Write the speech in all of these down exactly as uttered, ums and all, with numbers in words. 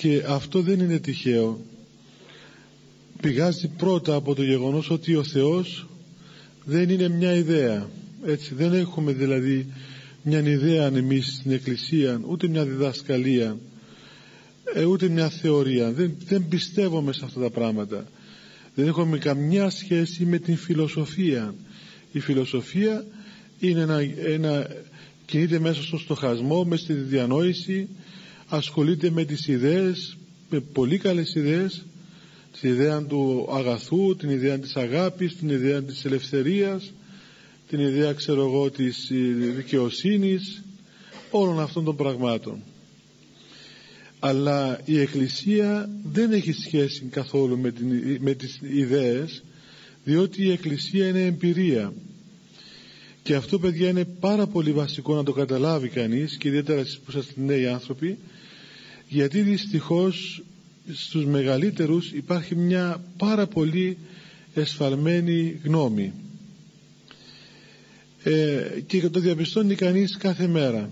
Και αυτό δεν είναι τυχαίο. Πηγάζει πρώτα από το γεγονός ότι ο Θεός δεν είναι μια ιδέα. Έτσι, δεν έχουμε δηλαδή μια ιδέα εμείς στην Εκκλησία, ούτε μια διδασκαλία, ούτε μια θεωρία. Δεν, δεν πιστεύουμε σε αυτά τα πράγματα. Δεν έχουμε καμιά σχέση με την φιλοσοφία. Η φιλοσοφία είναι ένα, ένα κινείται μέσα στο στοχασμό, μέσα στη διανόηση, ασχολείται με τις ιδέες, με πολύ καλές ιδέες, την ιδέα του αγαθού, την ιδέα της αγάπης, την ιδέα της ελευθερίας, την ιδέα, ξέρω εγώ, της δικαιοσύνης, όλων αυτών των πραγμάτων. Αλλά η Εκκλησία δεν έχει σχέση καθόλου με, την, με τις ιδέες, διότι η Εκκλησία είναι εμπειρία. Και αυτό, παιδιά, είναι πάρα πολύ βασικό να το καταλάβει κανείς, και ιδιαίτερα εσείς που είσαστε νέοι άνθρωποι, γιατί δυστυχώς στους μεγαλύτερους υπάρχει μια πάρα πολύ εσφαλμένη γνώμη, ε, και το διαπιστώνει κανείς κάθε μέρα.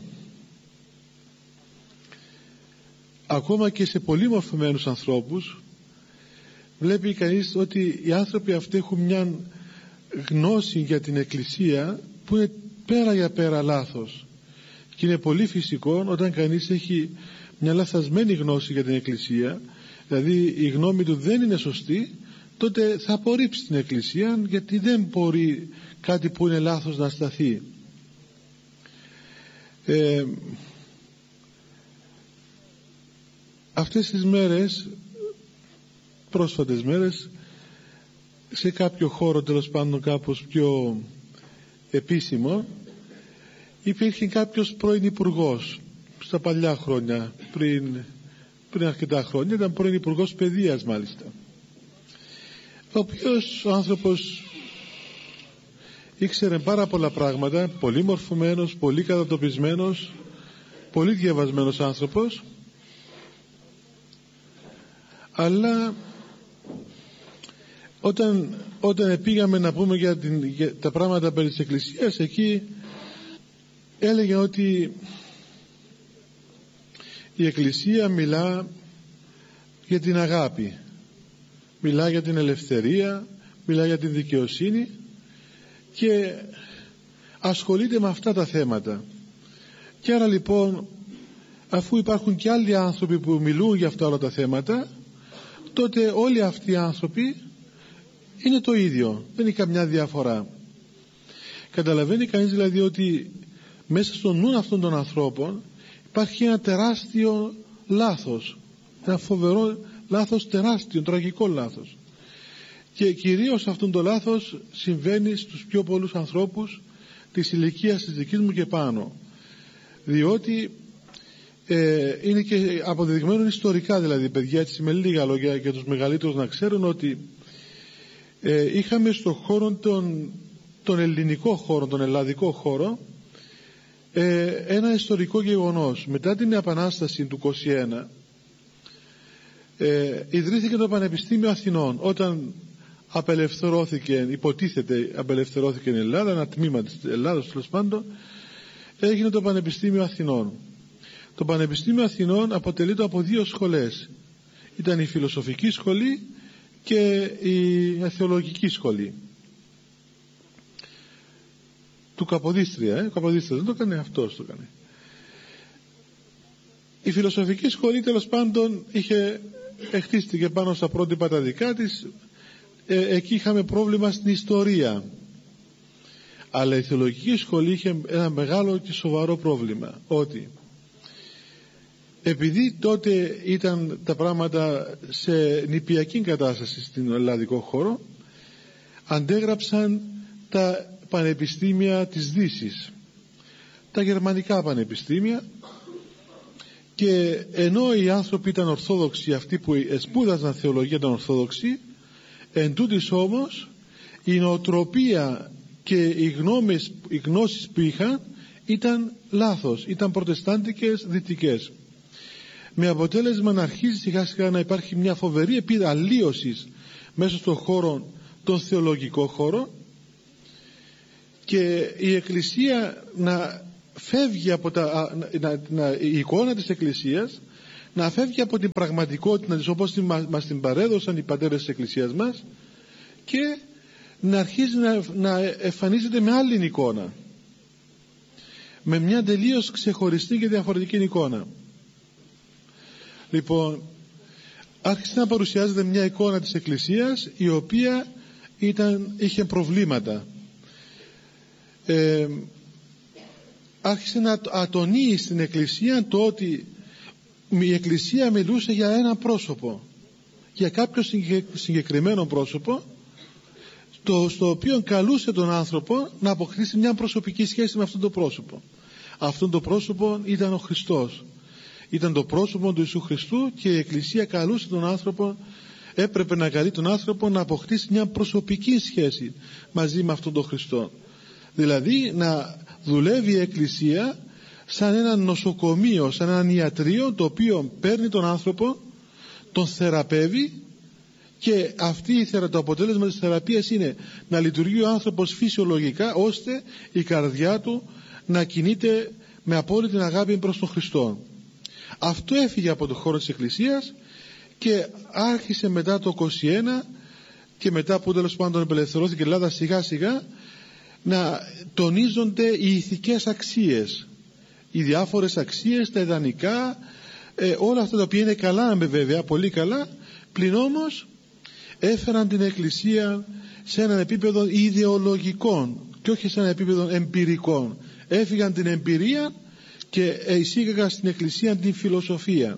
Ακόμα και σε πολύ μορφωμένους ανθρώπους βλέπει κανείς ότι οι άνθρωποι αυτοί έχουν μια γνώση για την Εκκλησία που είναι πέρα για πέρα λάθος. Και είναι πολύ φυσικό όταν κανείς έχει μια λαθασμένη γνώση για την Εκκλησία, δηλαδή η γνώμη του δεν είναι σωστή, τότε θα απορρίψει την Εκκλησία, γιατί δεν μπορεί κάτι που είναι λάθος να σταθεί. ε, Αυτές τις μέρες, πρόσφατες μέρες, σε κάποιο χώρο, τέλος πάντων κάπως πιο επίσημο, υπήρχε κάποιος πρώην υπουργός στα παλιά χρόνια, πριν, πριν αρκετά χρόνια, ήταν πρώην υπουργός παιδείας μάλιστα, ο οποίος ο άνθρωπος ήξερε πάρα πολλά πράγματα, πολύ μορφωμένος, πολύ κατατοπισμένος, πολύ διαβασμένος άνθρωπος, αλλά όταν, όταν πήγαμε να πούμε για, την, για τα πράγματα περί της Εκκλησίας, εκεί έλεγε ότι η Εκκλησία μιλά για την αγάπη, μιλά για την ελευθερία, μιλά για την δικαιοσύνη, και ασχολείται με αυτά τα θέματα. Και άρα λοιπόν, αφού υπάρχουν και άλλοι άνθρωποι που μιλούν για αυτά όλα τα θέματα, τότε όλοι αυτοί οι άνθρωποι είναι το ίδιο, δεν είναι καμιά διαφορά. Καταλαβαίνει κανείς δηλαδή ότι μέσα στο νου αυτών των ανθρώπων υπάρχει ένα τεράστιο λάθος, ένα φοβερό λάθος, τεράστιο, τραγικό λάθος. Και κυρίως αυτό το λάθος συμβαίνει στους πιο πολλούς ανθρώπους της ηλικίας της δικής μου και πάνω, διότι ε, είναι και αποδεδειγμένο ιστορικά, δηλαδή παιδιά, έτσι με λίγα λόγια για τους μεγαλύτερους να ξέρουν ότι ε, είχαμε στον χώρο τον, τον ελληνικό χώρο, τον ελλαδικό χώρο, ε, ένα ιστορικό γεγονός. Μετά την Επανάσταση του είκοσι ένα ε, ιδρύθηκε το Πανεπιστήμιο Αθηνών, όταν απελευθερώθηκε, υποτίθεται απελευθερώθηκε η Ελλάδα, ένα τμήμα της Ελλάδας τέλος πάντων, έγινε το Πανεπιστήμιο Αθηνών. Το Πανεπιστήμιο Αθηνών αποτελείται από δύο σχολές. Ήταν η φιλοσοφική σχολή και η θεολογική σχολή του Καποδίστρια. ε? Καποδίστρια δεν το έκανε, αυτός το έκανε. Η φιλοσοφική σχολή τέλος πάντων είχε, χτίστηκε πάνω στα πρότυπα τα δικά της. ε, εκεί είχαμε πρόβλημα στην ιστορία, αλλά η θεολογική σχολή είχε ένα μεγάλο και σοβαρό πρόβλημα, ότι επειδή τότε ήταν τα πράγματα σε νηπιακή κατάσταση στην ελλαδικό χώρο, αντέγραψαν τα πανεπιστήμια της Δύσης, τα γερμανικά πανεπιστήμια, και ενώ οι άνθρωποι ήταν ορθόδοξοι, αυτοί που σπούδαζαν θεολογία ήταν ορθόδοξοι, εν τούτοις όμως η νοοτροπία και οι, γνώμες, οι γνώσεις που είχαν ήταν λάθος, ήταν προτεστάντικες, δυτικές, με αποτέλεσμα να αρχίσει σιγά σιγά να υπάρχει μια φοβερή επίδα αλλίωσης μέσα στον χώρο, τον θεολογικό χώρο, και η Εκκλησία να φεύγει από τα, να, να, η εικόνα της Εκκλησίας να φεύγει από την πραγματικότητα της όπως μας την παρέδωσαν οι πατέρες της Εκκλησίας μας και να αρχίζει να, να εμφανίζεται με άλλη εικόνα, με μια τελείως ξεχωριστή και διαφορετική εικόνα. Λοιπόν, άρχισε να παρουσιάζεται μια εικόνα της Εκκλησίας η οποία ήταν, είχε προβλήματα. ε, άρχισε να ατονεί στην Εκκλησία το ότι η Εκκλησία μιλούσε για ένα πρόσωπο, για κάποιο συγκεκριμένο πρόσωπο, το, στο οποίο καλούσε τον άνθρωπο να αποκτήσει μια προσωπική σχέση με αυτό το πρόσωπο. Αυτό το πρόσωπο ήταν ο Χριστός, ήταν το πρόσωπο του Ιησού Χριστού, και η Εκκλησία καλούσε τον άνθρωπο, έπρεπε να καλεί τον άνθρωπο να αποκτήσει μια προσωπική σχέση μαζί με αυτόν τον Χριστό. Δηλαδή να δουλεύει η Εκκλησία σαν ένα νοσοκομείο, σαν ένα ιατρείο, το οποίο παίρνει τον άνθρωπο, τον θεραπεύει, και αυτή, το αποτέλεσμα της θεραπείας είναι να λειτουργεί ο άνθρωπος φυσιολογικά, ώστε η καρδιά του να κινείται με απόλυτη αγάπη προς τον Χριστό. Αυτό έφυγε από το χώρο της Εκκλησίας και άρχισε μετά το είκοσι ένα, και μετά που τέλος πάντων απελευθερώθηκε η Ελλάδα σιγά σιγά, να τονίζονται οι ηθικές αξίες, οι διάφορες αξίες, τα ιδανικά, ε, όλα αυτά τα οποία είναι καλά, βέβαια, πολύ καλά, πλην όμως έφεραν την Εκκλησία σε έναν επίπεδο ιδεολογικών και όχι σε ένα επίπεδο εμπειρικών. Έφυγαν την εμπειρία και εισήγαγαν στην Εκκλησία την φιλοσοφία.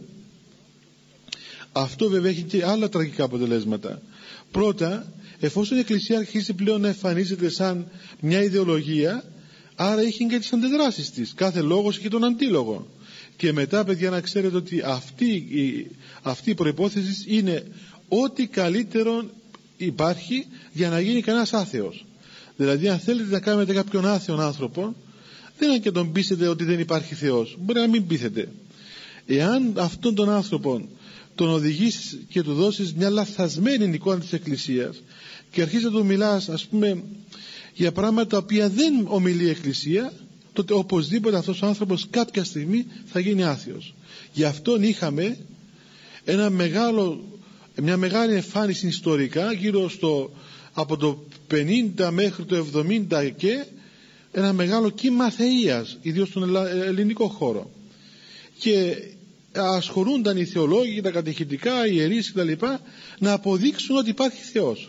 Αυτό βέβαια έχει και άλλα τραγικά αποτελέσματα. Πρώτα, εφόσον η Εκκλησία αρχίσει πλέον να εμφανίζεται σαν μια ιδεολογία, άρα έχει και τις αντιδράσεις της. Κάθε λόγος έχει τον αντίλογο. Και μετά, παιδιά, να ξέρετε ότι αυτή η, αυτή η προϋπόθεση είναι ό,τι καλύτερο υπάρχει για να γίνει κανένας άθεος. Δηλαδή, αν θέλετε να κάνετε κάποιον άθεον άνθρωπο, δεν είναι και τον πείσετε ότι δεν υπάρχει Θεός. Μπορεί να μην πείθετε. Εάν αυτόν τον άνθρωπο τον οδηγήσεις και του δώσεις μια λαθασμένη εικόνα της Εκκλησίας και αρχίσεις να του μιλάς, ας πούμε, για πράγματα τα οποία δεν ομιλεί η Εκκλησία, τότε οπωσδήποτε αυτός ο άνθρωπος κάποια στιγμή θα γίνει άθεος. Γι' αυτόν είχαμε ένα μεγάλο, μια μεγάλη εμφάνιση ιστορικά γύρω στο, από το πενήντα μέχρι το εβδομήντα, και ένα μεγάλο κύμα θείας, ιδίως στον ελληνικό χώρο, και ασχολούνταν οι θεολόγοι, τα κατηχητικά, οι ιερείς κτλ. Να αποδείξουν ότι υπάρχει Θεός,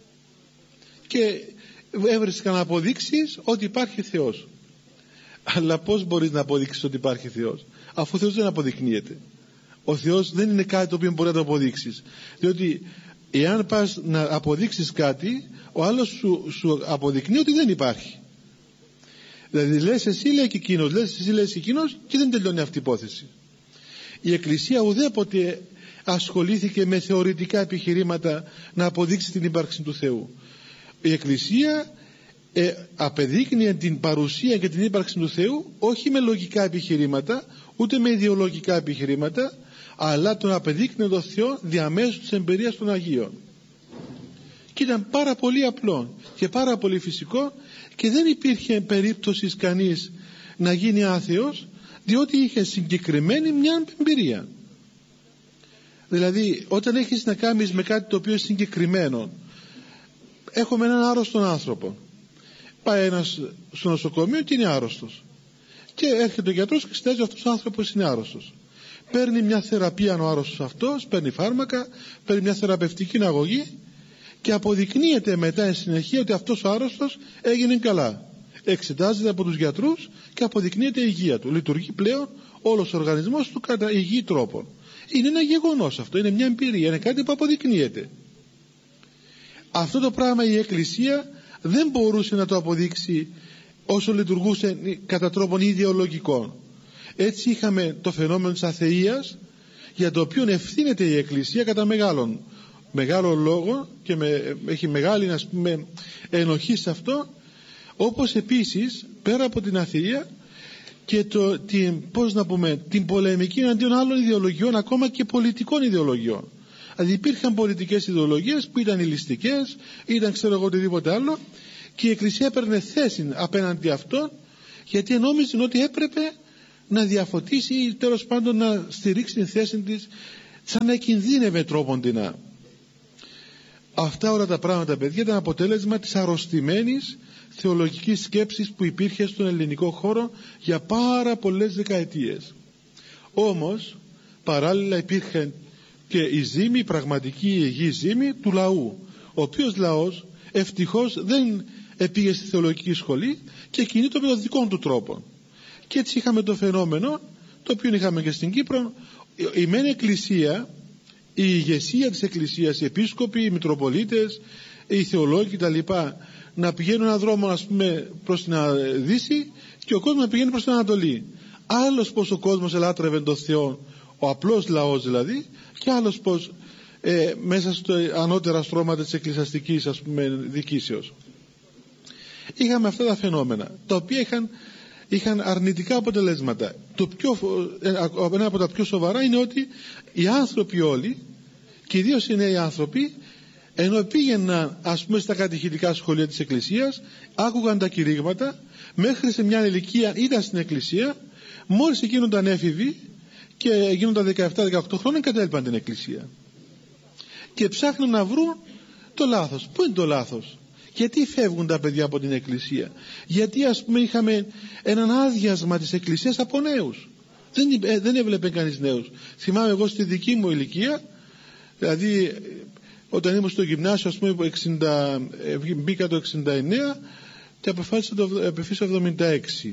και έβρισκαν αποδείξεις ότι υπάρχει Θεός. Αλλά πώς μπορείς να αποδείξεις ότι υπάρχει Θεός, αφού ο Θεός δεν αποδεικνύεται? Ο Θεός δεν είναι κάτι το οποίο μπορεί να το αποδείξεις, διότι εάν πας να αποδείξεις κάτι, ο άλλος σου, σου αποδεικνύει ότι δεν υπάρχει. Δηλαδή λες εσύ, λέει και εκείνος, λες εσύ, λέει και εκείνος, και δεν τελειώνει αυτή η υπόθεση. Η Εκκλησία ουδέποτε ασχολήθηκε με θεωρητικά επιχειρήματα να αποδείξει την ύπαρξη του Θεού. Η Εκκλησία ε, απεδείκνυε την παρουσία και την ύπαρξη του Θεού όχι με λογικά επιχειρήματα, ούτε με ιδεολογικά επιχειρήματα, αλλά τον απεδείκνυε τον Θεό διαμέσου της εμπειρίας των Αγίων. Και ήταν πάρα πολύ απλό και πάρα πολύ φυσικό, και δεν υπήρχε περίπτωση κανείς να γίνει άθεος, διότι είχε συγκεκριμένη μια εμπειρία. Δηλαδή, όταν έχεις να κάνεις με κάτι το οποίο είναι συγκεκριμένο, έχουμε έναν άρρωστον άνθρωπο, πάει ένας στο νοσοκομείο και είναι άρρωστος, και έρχεται ο γιατρός και εξετάζει αυτός ο άνθρωπος είναι άρρωστος. Παίρνει μια θεραπεία ο άρρωστος αυτός, παίρνει φάρμακα, παίρνει μια θεραπευτική αγωγή, και αποδεικνύεται μετά εν συνεχεία ότι αυτός ο άρρωστος έγινε καλά. Εξετάζεται από τους γιατρούς και αποδεικνύεται η υγεία του. Λειτουργεί πλέον όλος ο οργανισμός του κατά υγιή τρόπο. Είναι ένα γεγονός αυτό, είναι μια εμπειρία, είναι κάτι που αποδεικνύεται. Αυτό το πράγμα η Εκκλησία δεν μπορούσε να το αποδείξει όσο λειτουργούσε κατά τρόπον ιδεολογικό. Έτσι είχαμε το φαινόμενο της αθείας, για το οποίο ευθύνεται η Εκκλησία κατά μεγάλον μεγάλο λόγο, και με, έχει μεγάλη, ας πούμε, ενοχή σε αυτό, όπως επίσης πέρα από την αθεία και το, την, πώς να πούμε, την πολεμική εναντίον άλλων ιδεολογιών, ακόμα και πολιτικών ιδεολογιών. Δηλαδή υπήρχαν πολιτικές ιδεολογίες που ήταν ηλιστικές, ήταν ξέρω εγώ οτιδήποτε άλλο, και η Εκκλησία έπαιρνε θέση απέναντι αυτών, γιατί νόμιζε ότι έπρεπε να διαφωτίσει ή τέλος πάντων να στηρίξει την θέση της, σαν να κινδύνευε τρόποντινά. Αυτά όλα τα πράγματα, παιδιά, ήταν αποτέλεσμα της αρρωστημένης θεολογικής σκέψης που υπήρχε στον ελληνικό χώρο για πάρα πολλές δεκαετίες. Όμως παράλληλα υπήρχε και η ζήμη, η πραγματική υγιή ζήμη του λαού, ο οποίος λαός ευτυχώς δεν πήγε στη θεολογική σχολή και κινείται με τον δικό του τρόπο. Και έτσι είχαμε το φαινόμενο, το οποίο είχαμε και στην Κύπρο, η μεν εκκλησία, η ηγεσία της εκκλησίας, οι επίσκοποι, οι μητροπολίτες, οι θεολόγοι κτλ, να πηγαίνουν έναν δρόμο, ας πούμε, προς την Δύση και ο κόσμος να πηγαίνει προς την Ανατολή. Άλλος πως ο κόσμος ελάτρευε τον Θεό, ο απλός λαός δηλαδή, και άλλος πως ε, μέσα στο ανώτερα στρώματα της εκκλησιαστικής, ας πούμε, δικήσεως. Είχαμε αυτά τα φαινόμενα, τα οποία είχαν, είχαν αρνητικά αποτελέσματα. Το πιο, ένα από τα πιο σοβαρά είναι ότι οι άνθρωποι όλοι, και ιδίως οι νέοι άνθρωποι, ενώ πήγαιναν, ας πούμε, στα κατηχητικά σχολεία της Εκκλησίας, άκουγαν τα κηρύγματα, μέχρι σε μια ηλικία ήταν στην Εκκλησία, μόλις γίνονταν έφηβοι και γίνονταν δεκαεπτά δεκαοκτώ χρόνια, κατέλειπαν την Εκκλησία και ψάχναν να βρουν το λάθος. Πού είναι το λάθος? Γιατί φεύγουν τα παιδιά από την Εκκλησία? Γιατί, ας πούμε, είχαμε έναν άδειασμα της Εκκλησίας από νέους. Δεν, ε, δεν έβλεπε κανείς νέους. Θυμάμαι εγώ στη δική μου ηλικία, δηλαδή όταν ήμουν στο γυμνάσιο, ας πούμε, εξήντα, μπήκα το εξήντα εννέα και αποφάσισα το αποφύσω εβδομήντα έξι.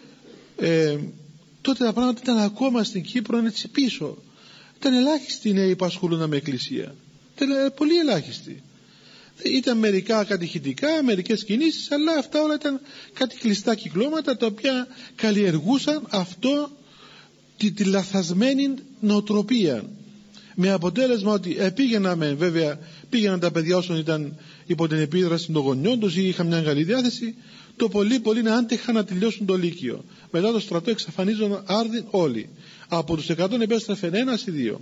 Ε, τότε τα πράγματα ήταν ακόμα στην Κύπρο έτσι πίσω. Ήταν ελάχιστοι οι νέοι που ασχολούνταν με εκκλησία. Ήταν πολύ ελάχιστοι. Ήταν μερικά κατηχητικά, μερικές κινήσεις, αλλά αυτά όλα ήταν κάτι κλειστά κυκλώματα, τα οποία καλλιεργούσαν αυτό, τη, τη λαθασμένη νοοτροπία, με αποτέλεσμα ότι ε, πήγαιναμε, βέβαια πήγαιναν τα παιδιά όσων ήταν υπό την επίδραση των γονιών τους ή είχαν μια καλή διάθεση, το πολύ πολύ να άντεχαν να τελειώσουν το λύκειο. Μετά το στρατό εξαφανίζονταν άρδιν όλοι. Από τους εκατό επέστρεφε ένας ή δύο.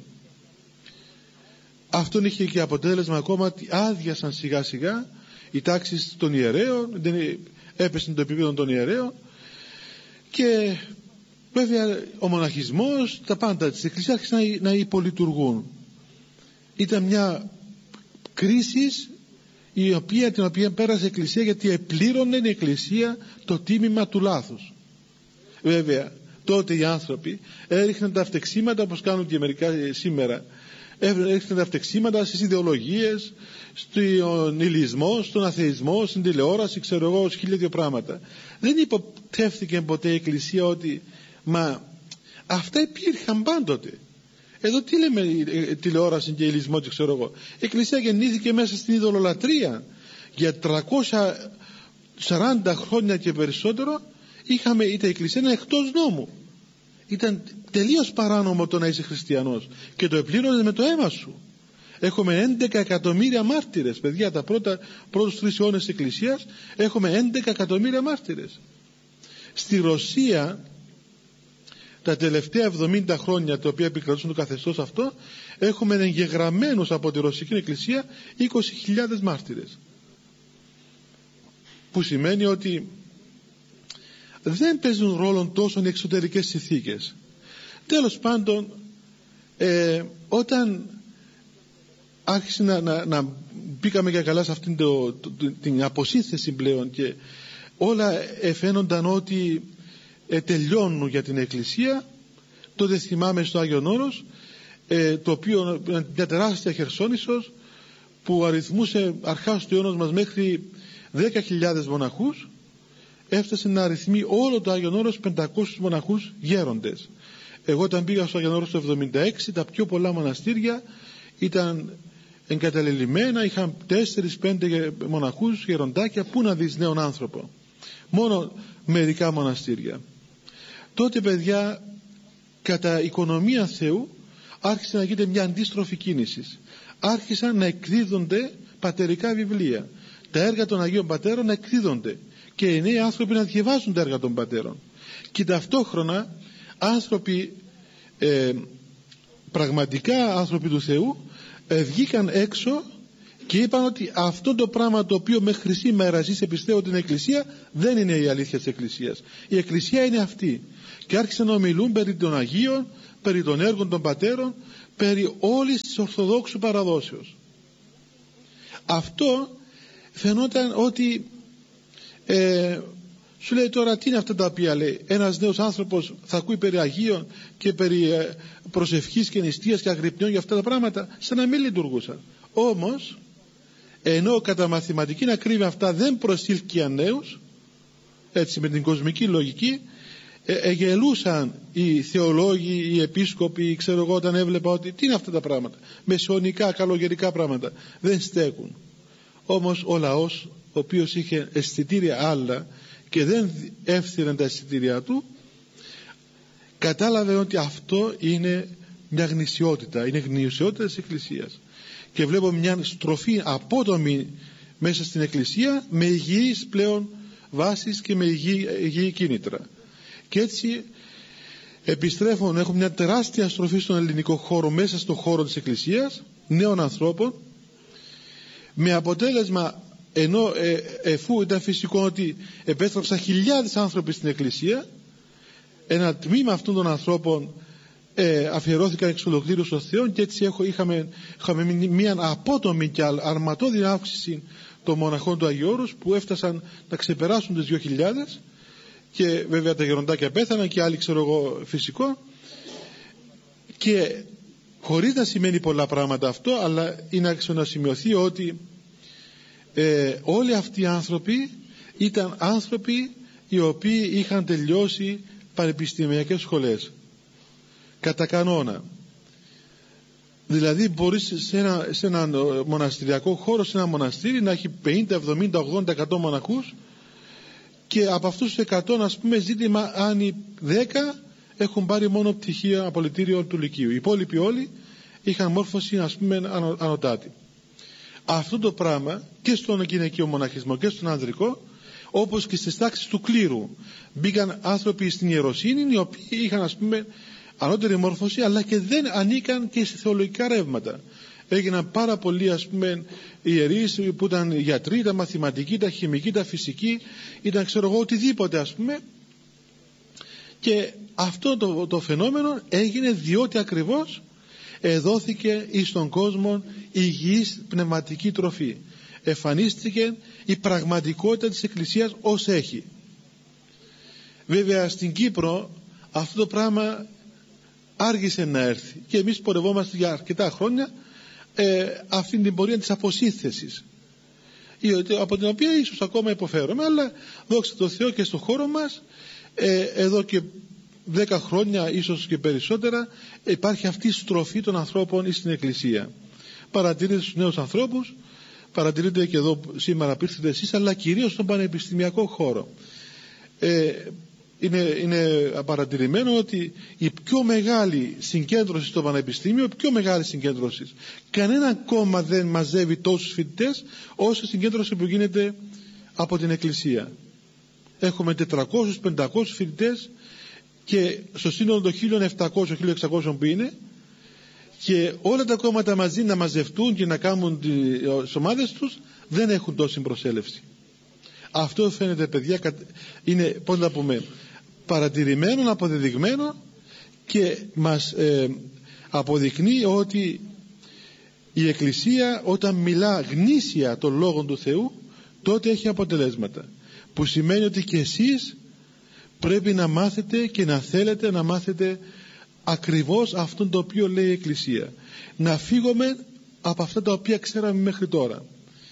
Αυτό είχε και αποτέλεσμα ακόμα ότι άδειασαν σιγά σιγά οι τάξεις των ιερέων, έπεσαν το επίπεδο των ιερέων, και βέβαια ο μοναχισμός, τα πάντα της Εκκλησίας άρχισαν να, να υπολειτουργούν. Ήταν μια κρίση η οποία, την οποία πέρασε η Εκκλησία, γιατί επλήρωνε η Εκκλησία το τίμημα του λάθους. Βέβαια τότε οι άνθρωποι έριχναν τα φτεξίματα, όπως κάνουν και μερικά σήμερα, έριχναν τα φτεξίματα στις ιδεολογίες, στον υλισμό, στον αθεισμό, στην τηλεόραση, ξέρω εγώ, χίλια δύο πράγματα. Δεν υποτεύθηκε ποτέ η Εκκλησία ότι μα αυτά υπήρχαν πάντοτε. Εδώ τι λέμε τηλεόραση και υλισμό και ξέρω εγώ. Η Εκκλησία γεννήθηκε μέσα στην ειδωλολατρία. Για τριακόσια σαράντα χρόνια και περισσότερο είχαμε, είτε η Εκκλησία ήταν εκτός νόμου. Ήταν τελείως παράνομο το να είσαι χριστιανός και το επλήρωνες με το αίμα σου. Έχουμε έντεκα εκατομμύρια μάρτυρες, παιδιά, τα πρώτα, πρώτους τρεις αιώνες της Εκκλησίας έχουμε έντεκα εκατομμύρια μάρτυρες. Στη Ρωσία τα τελευταία εβδομήντα χρόνια, τα οποία επικρατούσαν το καθεστώς αυτό, έχουμε εγγεγραμμένους από τη Ρωσική Εκκλησία είκοσι χιλιάδες μάρτυρες, που σημαίνει ότι δεν παίζουν ρόλο τόσο οι εξωτερικές συνθήκες. Τέλος πάντων, ε, όταν άρχισε να, να, να μπήκαμε και καλά σε αυτήν το, το, το, την αποσύνθεση πλέον και όλα εφαίνονταν ότι ε, τελειώνουν για την Εκκλησία, τότε θυμάμαι στο Άγιον Όρος, ε, το οποίο ήταν μια τεράστια Χερσόνησος που αριθμούσε αρχάς του αιώνος μας μέχρι δέκα χιλιάδες μοναχούς, έφτασε να αριθμεί όλο το Άγιον Όρος πεντακόσιους μοναχούς γέροντες. Εγώ όταν πήγα στο Άγιον Όρος το εβδομήντα έξι, τα πιο πολλά μοναστήρια ήταν εγκαταλελειμμένα, είχαν τέσσερις πέντε μοναχούς γεροντάκια. Πού να δεις νέον άνθρωπο? Μόνο μερικά μοναστήρια. Τότε, παιδιά, κατά οικονομία Θεού άρχισε να γίνεται μια αντίστροφη κίνηση. Άρχισαν να εκδίδονται πατερικά βιβλία, τα έργα των Αγίων Πατέρων να εκδίδονται και οι νέοι άνθρωποι να διαβάζουν τα έργα των πατέρων, και ταυτόχρονα άνθρωποι, ε, πραγματικά άνθρωποι του Θεού, ε, βγήκαν έξω και είπαν ότι αυτό το πράγμα το οποίο μέχρι σήμερα εσείς εμπιστεύονται την Εκκλησία δεν είναι η αλήθεια της Εκκλησίας. Η Εκκλησία είναι αυτή. Και άρχισαν να ομιλούν περί των Αγίων, περί των έργων των πατέρων, περί όλης της Ορθοδόξου παραδόσεως. Αυτό φαινόταν ότι ε, σου λέει τώρα τι είναι αυτά τα οποία λέει. Ένας νέος άνθρωπος θα ακούει περί Αγίων και περί ε, προσευχής και νηστείας και αγρυπνιών για αυτά τα πράγματα, σαν να μην λειτουργούσαν. Όμως ενώ κατά μαθηματική ακρίβεια αυτά δεν προσήλκυαν νέους, έτσι με την κοσμική λογική, ε, εγελούσαν οι θεολόγοι, οι επίσκοποι, ξέρω εγώ, όταν έβλεπα ότι τι είναι αυτά τα πράγματα, μεσαιωνικά, καλογερικά πράγματα, δεν στέκουν. Όμως ο λαός, ο οποίος είχε αισθητήρια άλλα και δεν εύθυνε τα αισθητήρια του, κατάλαβε ότι αυτό είναι μια γνησιότητα, είναι γνησιότητα της Εκκλησίας. Και βλέπω μια στροφή απότομη μέσα στην Εκκλησία, με υγιείς πλέον βάσεις και με υγιή, υγιή κίνητρα. Και έτσι επιστρέφω, έχω μια τεράστια στροφή στον ελληνικό χώρο, μέσα στον χώρο της Εκκλησίας, νέων ανθρώπων, με αποτέλεσμα, ενώ ε, εφού ήταν φυσικό ότι επέστρεψαν χιλιάδες άνθρωποι στην Εκκλησία, ένα τμήμα αυτών των ανθρώπων ε, αφιερώθηκαν εξ ολοκλήρου στο Θεό, και έτσι έχω, είχαμε, είχαμε μια απότομη και αρματώδη αύξηση των μοναχών του Αγίου Όρους, που έφτασαν να ξεπεράσουν τις δύο χιλιάδες, και βέβαια τα γεροντάκια πέθαναν και άλλοι, ξέρω εγώ, φυσικό, και χωρίς να σημαίνει πολλά πράγματα αυτό, αλλά είναι να σημειωθεί ότι ε, όλοι αυτοί οι άνθρωποι ήταν άνθρωποι οι οποίοι είχαν τελειώσει πανεπιστημιακές σχολές κατά κανόνα. Δηλαδή μπορείς σε ένα, σε ένα μοναστηριακό χώρο, σε ένα μοναστήρι, να έχει πενήντα, εβδομήντα, ογδόντα, εκατό μοναχούς, και από αυτούς τους εκατό, ας πούμε, ζήτημα αν οι δέκα έχουν πάρει μόνο πτυχία απολυτήριο του Λυκείου. Οι υπόλοιποι όλοι είχαν μόρφωση, ας πούμε, ανω, ανωτάτη. Αυτό το πράγμα και στον γυναικείο μοναχισμό και στον ανδρικό, όπως και στις τάξεις του κλήρου, μπήκαν άνθρωποι στην ιεροσύνη οι οποίοι είχαν, ας πούμε, ανώτερη μόρφωση, αλλά και δεν ανήκαν και σε θεολογικά ρεύματα. Έγιναν πάρα πολλοί, ας πούμε, ιερείς που ήταν γιατροί, ήταν μαθηματικοί, ήταν χημικοί, ήταν φυσικοί, ήταν, ξέρω εγώ, οτιδήποτε, ας πούμε. Και αυτό το, το φαινόμενο έγινε διότι ακριβώς εδόθηκε εις τον κόσμο υγιής πνευματική τροφή. Εμφανίστηκε η πραγματικότητα της Εκκλησίας ως έχει. Βέβαια στην Κύπρο αυτό το πράγμα άργησε να έρθει, και εμείς πορευόμαστε για αρκετά χρόνια ε, αυτήν την πορεία της αποσύνθεσης, από την οποία ίσως ακόμα υποφέρουμε, αλλά δόξα τω Θεώ και στον χώρο μας ε, εδώ και δέκα χρόνια, ίσως και περισσότερα, υπάρχει αυτή η στροφή των ανθρώπων στην Εκκλησία. Παρατηρείτε στους νέους ανθρώπους, παρατηρείτε και εδώ σήμερα που ήρθετε εσείς, αλλά κυρίως στον πανεπιστημιακό χώρο. Ε, είναι, είναι παρατηρημένο ότι η πιο μεγάλη συγκέντρωση στο πανεπιστήμιο, πιο μεγάλη συγκέντρωση, κανένα κόμμα δεν μαζεύει τόσους φοιτητές όσο η συγκέντρωση που γίνεται από την Εκκλησία. Έχουμε τετρακόσιους με πεντακόσιους φοιτητές, και στο σύνολο των χίλια επτακόσιων με χίλια εξακόσιων που είναι, και όλα τα κόμματα μαζί να μαζευτούν και να κάνουν τις ομάδες τους, δεν έχουν τόση προσέλευση. Αυτό φαίνεται, παιδιά, είναι, πώς να πούμε, παρατηρημένο, αποδεδειγμένο, και μας ε, αποδεικνύει ότι η Εκκλησία όταν μιλά γνήσια των λόγων του Θεού, τότε έχει αποτελέσματα, που σημαίνει ότι και εσείς πρέπει να μάθετε και να θέλετε να μάθετε ακριβώς αυτόν το οποίο λέει η Εκκλησία, να φύγουμε από αυτά τα οποία ξέραμε μέχρι τώρα,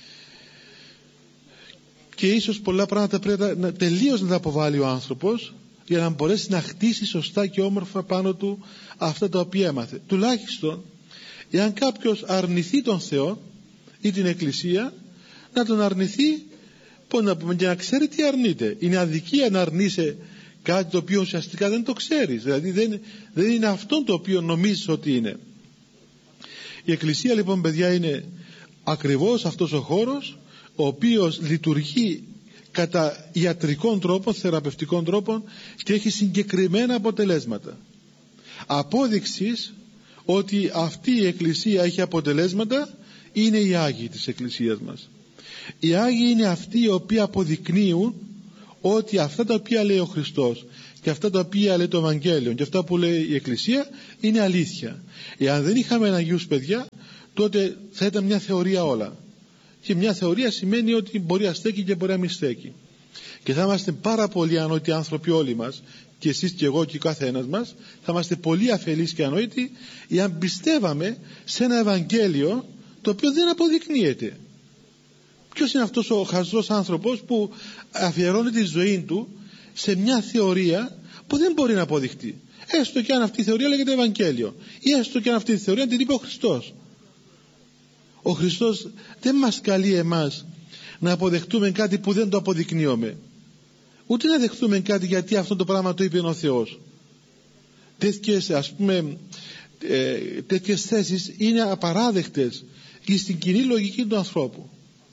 και ίσως πολλά πράγματα πρέπει να, τελείως να τα αποβάλει ο άνθρωπος, για να μπορέσει να χτίσει σωστά και όμορφα πάνω του αυτά τα οποία έμαθε. Τουλάχιστον εάν κάποιος αρνηθεί τον Θεό ή την Εκκλησία, να τον αρνηθεί, πώς να πούμε, και να ξέρει τι αρνείται. Είναι αδικία να αρνείσαι κάτι το οποίο ουσιαστικά δεν το ξέρεις, δηλαδή δεν, δεν είναι αυτό το οποίο νομίζεις ότι είναι. Η Εκκλησία λοιπόν, παιδιά, είναι ακριβώς αυτός ο χώρος ο οποίος λειτουργεί κατά ιατρικών τρόπων, θεραπευτικών τρόπων, και έχει συγκεκριμένα αποτελέσματα. Απόδειξης ότι αυτή η Εκκλησία έχει αποτελέσματα είναι οι Άγιοι της Εκκλησίας μας. Οι Άγιοι είναι αυτοί οι οποίοι αποδεικνύουν ότι αυτά τα οποία λέει ο Χριστός και αυτά τα οποία λέει το Ευαγγέλιο και αυτά που λέει η Εκκλησία είναι αλήθεια. Εάν δεν είχαμε Αγίους, παιδιά, τότε θα ήταν μια θεωρία όλα. Και μια θεωρία σημαίνει ότι μπορεί να στέκει και μπορεί να μην στέκει. Και θα είμαστε πάρα πολύ ανόητοι άνθρωποι όλοι μας, και εσείς και εγώ και ο κάθε ένας μας, θα είμαστε πολύ αφελείς και ανόητοι εάν πιστεύαμε σε ένα Ευαγγέλιο το οποίο δεν αποδεικνύεται. Ποιος είναι αυτός ο χαζός άνθρωπος που αφιερώνει τη ζωή του σε μια θεωρία που δεν μπορεί να αποδειχτεί, έστω και αν αυτή η θεωρία λέγεται Ευαγγέλιο, ή έστω και αν αυτή η θεωρία την είπε ο Χριστός. Ο Χριστός δεν μας καλεί εμάς να αποδεχτούμε κάτι που δεν το αποδεικνύουμε, ούτε να δεχτούμε κάτι γιατί αυτό το πράγμα το είπε ο Θεός. Τέτοιες, ας πούμε, ε, τέτοιες θέσεις είναι απαράδεκτες και στην κοινή λογική του ανθρώπου.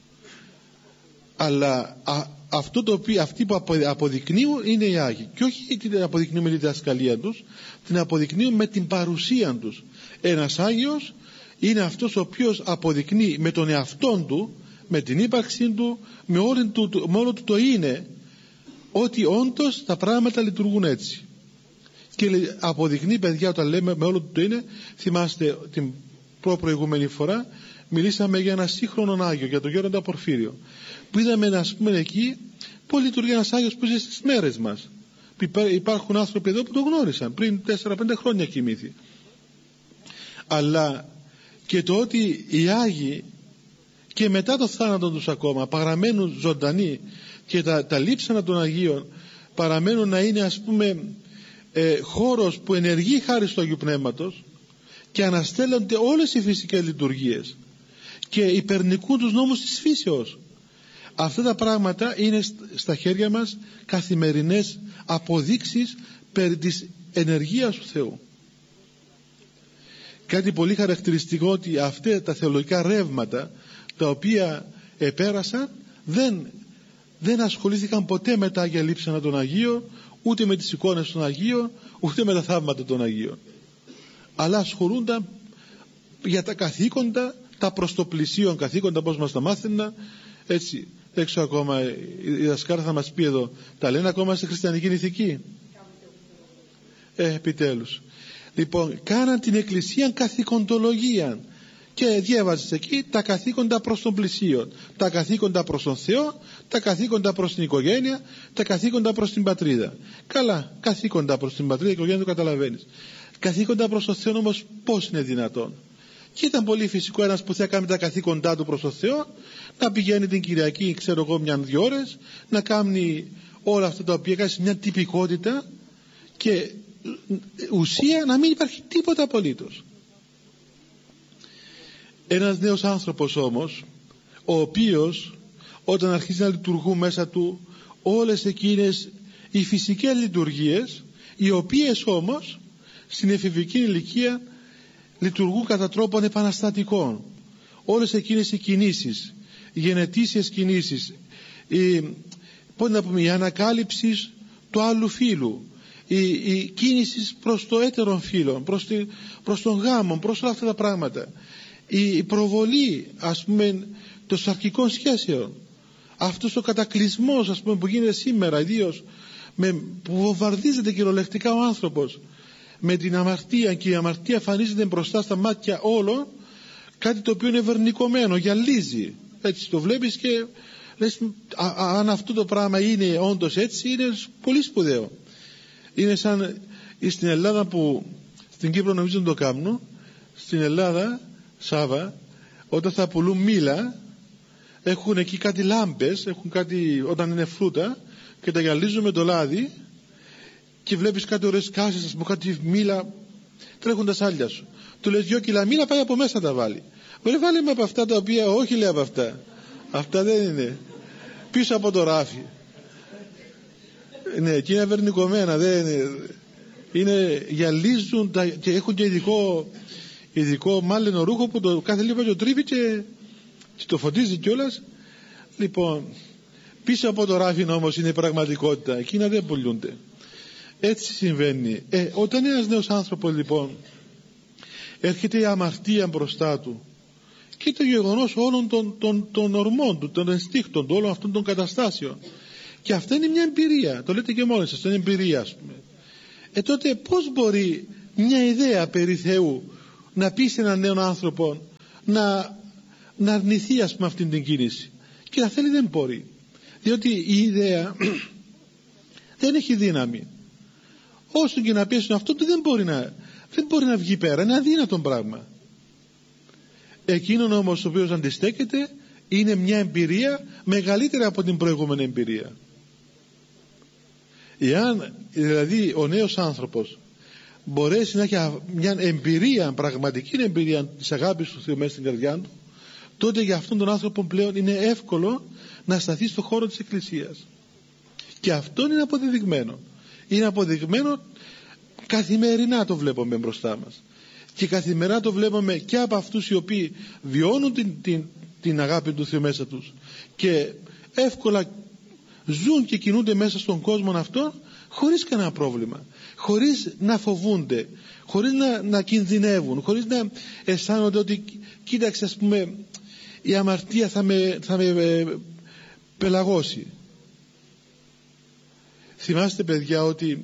Αλλά α, αυτό το οποίο, αυτοί που αποδεικνύουν είναι οι Άγιοι, και όχι την αποδεικνύουν με τη διδασκαλία τους, την αποδεικνύουν με την παρουσία τους. Ένας Άγιος είναι αυτός ο οποίος αποδεικνύει με τον εαυτόν του, με την ύπαρξή του, με όλο, του, με όλο του το είναι, ότι όντως τα πράγματα λειτουργούν έτσι. Και αποδεικνύει, παιδιά, όταν λέμε με όλο του το είναι, θυμάστε την προ-προηγούμενη φορά μιλήσαμε για ένα σύγχρονο Άγιο, για τον Γέροντα Πορφύριο, που είδαμε, να πούμε, εκεί πώς λειτουργεί ένας Άγιος που ζει στις μέρες μας. Υπάρχουν άνθρωποι εδώ που το γνώρισαν πριν τέσσερα πέντε χρόνια κοιμήθη. Αλλά και το ότι οι Άγιοι και μετά το θάνατο τους ακόμα παραμένουν ζωντανοί και τα, τα λείψανα των Αγίων παραμένουν να είναι, ας πούμε, ε, χώρος που ενεργεί χάρη στο Αγίου Πνεύματος και αναστέλλονται όλες οι φυσικές λειτουργίες και υπερνικούν τους νόμους της φύσεως. Αυτά τα πράγματα είναι στα χέρια μας καθημερινές αποδείξεις περί της ενεργείας του Θεού. Κάτι πολύ χαρακτηριστικό, ότι αυτά τα θεολογικά ρεύματα τα οποία επέρασαν δεν, δεν ασχολήθηκαν ποτέ με τα Άγια Λείψανα των Αγίων, ούτε με τις εικόνες των Αγίων, ούτε με τα θαύματα των Αγίων, αλλά ασχολούνταν για τα καθήκοντα, τα προς το πλησίον καθήκοντα, πώς μας τα μάθαιναν, έτσι. Δεν ξέρω ακόμα, η δασκάλα θα μας πει εδώ, τα λένε ακόμα στη χριστιανική ηθική. Ε, επιτέλους. Λοιπόν, κάναν την Εκκλησία καθηκοντολογία και διέβαζες εκεί τα καθήκοντα προς τον πλησίον, τα καθήκοντα προς τον Θεό, τα καθήκοντα προς την οικογένεια, τα καθήκοντα προς την πατρίδα. Καλά, καθήκοντα προς την πατρίδα, η οικογένεια το καταλαβαίνεις. Καθήκοντα προς τον Θεό όμως πώς είναι δυνατόν? Και ήταν πολύ φυσικό ένας που θα κάνει τα καθήκοντά του προς τον Θεό να πηγαίνει την Κυριακή, ξέρω εγώ, μια-δυο ώρες, να κάνει όλα αυτά τα οποία κάνει μια τυπικότητα και ουσία να μην υπάρχει τίποτα απολύτως. Ένας νέος άνθρωπος όμως, ο οποίος όταν αρχίζει να λειτουργούν μέσα του όλες εκείνες οι φυσικές λειτουργίες, οι οποίες όμως στην εφηβική ηλικία λειτουργούν κατά τρόπον επαναστατικών, όλες εκείνες οι κινήσεις, οι γενετήσιες κινήσεις, η, πώς να πούμε, η ανακάλυψη του άλλου φύλου, η, η κίνηση προς το έτερον φύλο, προς, τη, προς τον γάμο, προς όλα αυτά τα πράγματα, η, η προβολή, ας πούμε, των σαρκικών σχέσεων, αυτός ο κατακλυσμός, ας πούμε, που γίνεται σήμερα, ιδίως με, που βομβαρδίζεται κυριολεκτικά ο άνθρωπος με την αμαρτία, και η αμαρτία εμφανίζεται μπροστά στα μάτια όλων, κάτι το οποίο είναι βερνικωμένο, γυαλίζει, έτσι το βλέπεις και λες, α, α, αν αυτό το πράγμα είναι όντως έτσι, είναι πολύ σπουδαίο. Είναι σαν στην Ελλάδα, που στην Κύπρο νομίζω το κάνουν, στην Ελλάδα, Σάβα, όταν θα πουλούν μήλα, έχουν εκεί κάτι λάμπες, έχουν κάτι, όταν είναι φρούτα, και τα γυαλίζουν με το λάδι, και βλέπεις κάτι ωραίες κάσεις, ας πούμε, κάτι μήλα, τρέχουν τα σάλια σου. Του λες δυο κιλά μήλα, πάει από μέσα τα βάλει. Μπορεί βάλε με από αυτά τα οποία, όχι λέει από αυτά. Αυτά δεν είναι. Πίσω από το ράφι. Ναι, και είναι βερνικωμένα, δεν είναι. Είναι, γυαλίζουν τα, και έχουν και ειδικό, ειδικό μάλαινο ρούχο που το κάθε λίγο το τρίβει και, και το φωτίζει κιόλας. Λοιπόν, πίσω από το ράφι όμως είναι η πραγματικότητα. Εκείνα δεν πουλούνται. Έτσι συμβαίνει. Ε, όταν ένας νέος άνθρωπος λοιπόν έρχεται η αμαρτία μπροστά του, και έχει το γεγονός όλων των, των, των ορμών του, των ενστίκτων του, όλων αυτών των καταστάσεων. Και αυτό είναι μια εμπειρία, το λέτε και μόνοι σας, είναι εμπειρία, ας πούμε. Ε τότε πώς μπορεί μια ιδέα περί Θεού να πει σε έναν νέο άνθρωπο να, να αρνηθεί, ας πούμε, αυτήν την κίνηση? Και να θέλει, δεν μπορεί, διότι η ιδέα δεν έχει δύναμη. Όσο και να πιέσουν αυτό του, δεν μπορεί να, δεν μπορεί να βγει πέρα, είναι αδύνατο πράγμα. Εκείνον όμως ο οποίος αντιστέκεται είναι μια εμπειρία μεγαλύτερη από την προηγούμενη εμπειρία. Εάν δηλαδή ο νέος άνθρωπος μπορέσει να έχει μια εμπειρία, πραγματική εμπειρία της αγάπης του Θεού μέσα στην καρδιά του, τότε για αυτόν τον άνθρωπο πλέον είναι εύκολο να σταθεί στον χώρο της Εκκλησίας. Και αυτό είναι αποδεδειγμένο. Είναι αποδεδειγμένο, καθημερινά το βλέπουμε μπροστά μας. Και καθημερινά το βλέπουμε και από αυτούς οι οποίοι βιώνουν την, την, την αγάπη του Θεού μέσα τους και εύκολα ζουν και κινούνται μέσα στον κόσμο αυτό χωρίς κανένα πρόβλημα, χωρίς να φοβούνται, χωρίς να, να κινδυνεύουν, χωρίς να αισθάνονται ότι κοίταξε, ας πούμε, η αμαρτία θα με, θα με ε, πελαγώσει. Θυμάστε, παιδιά, ότι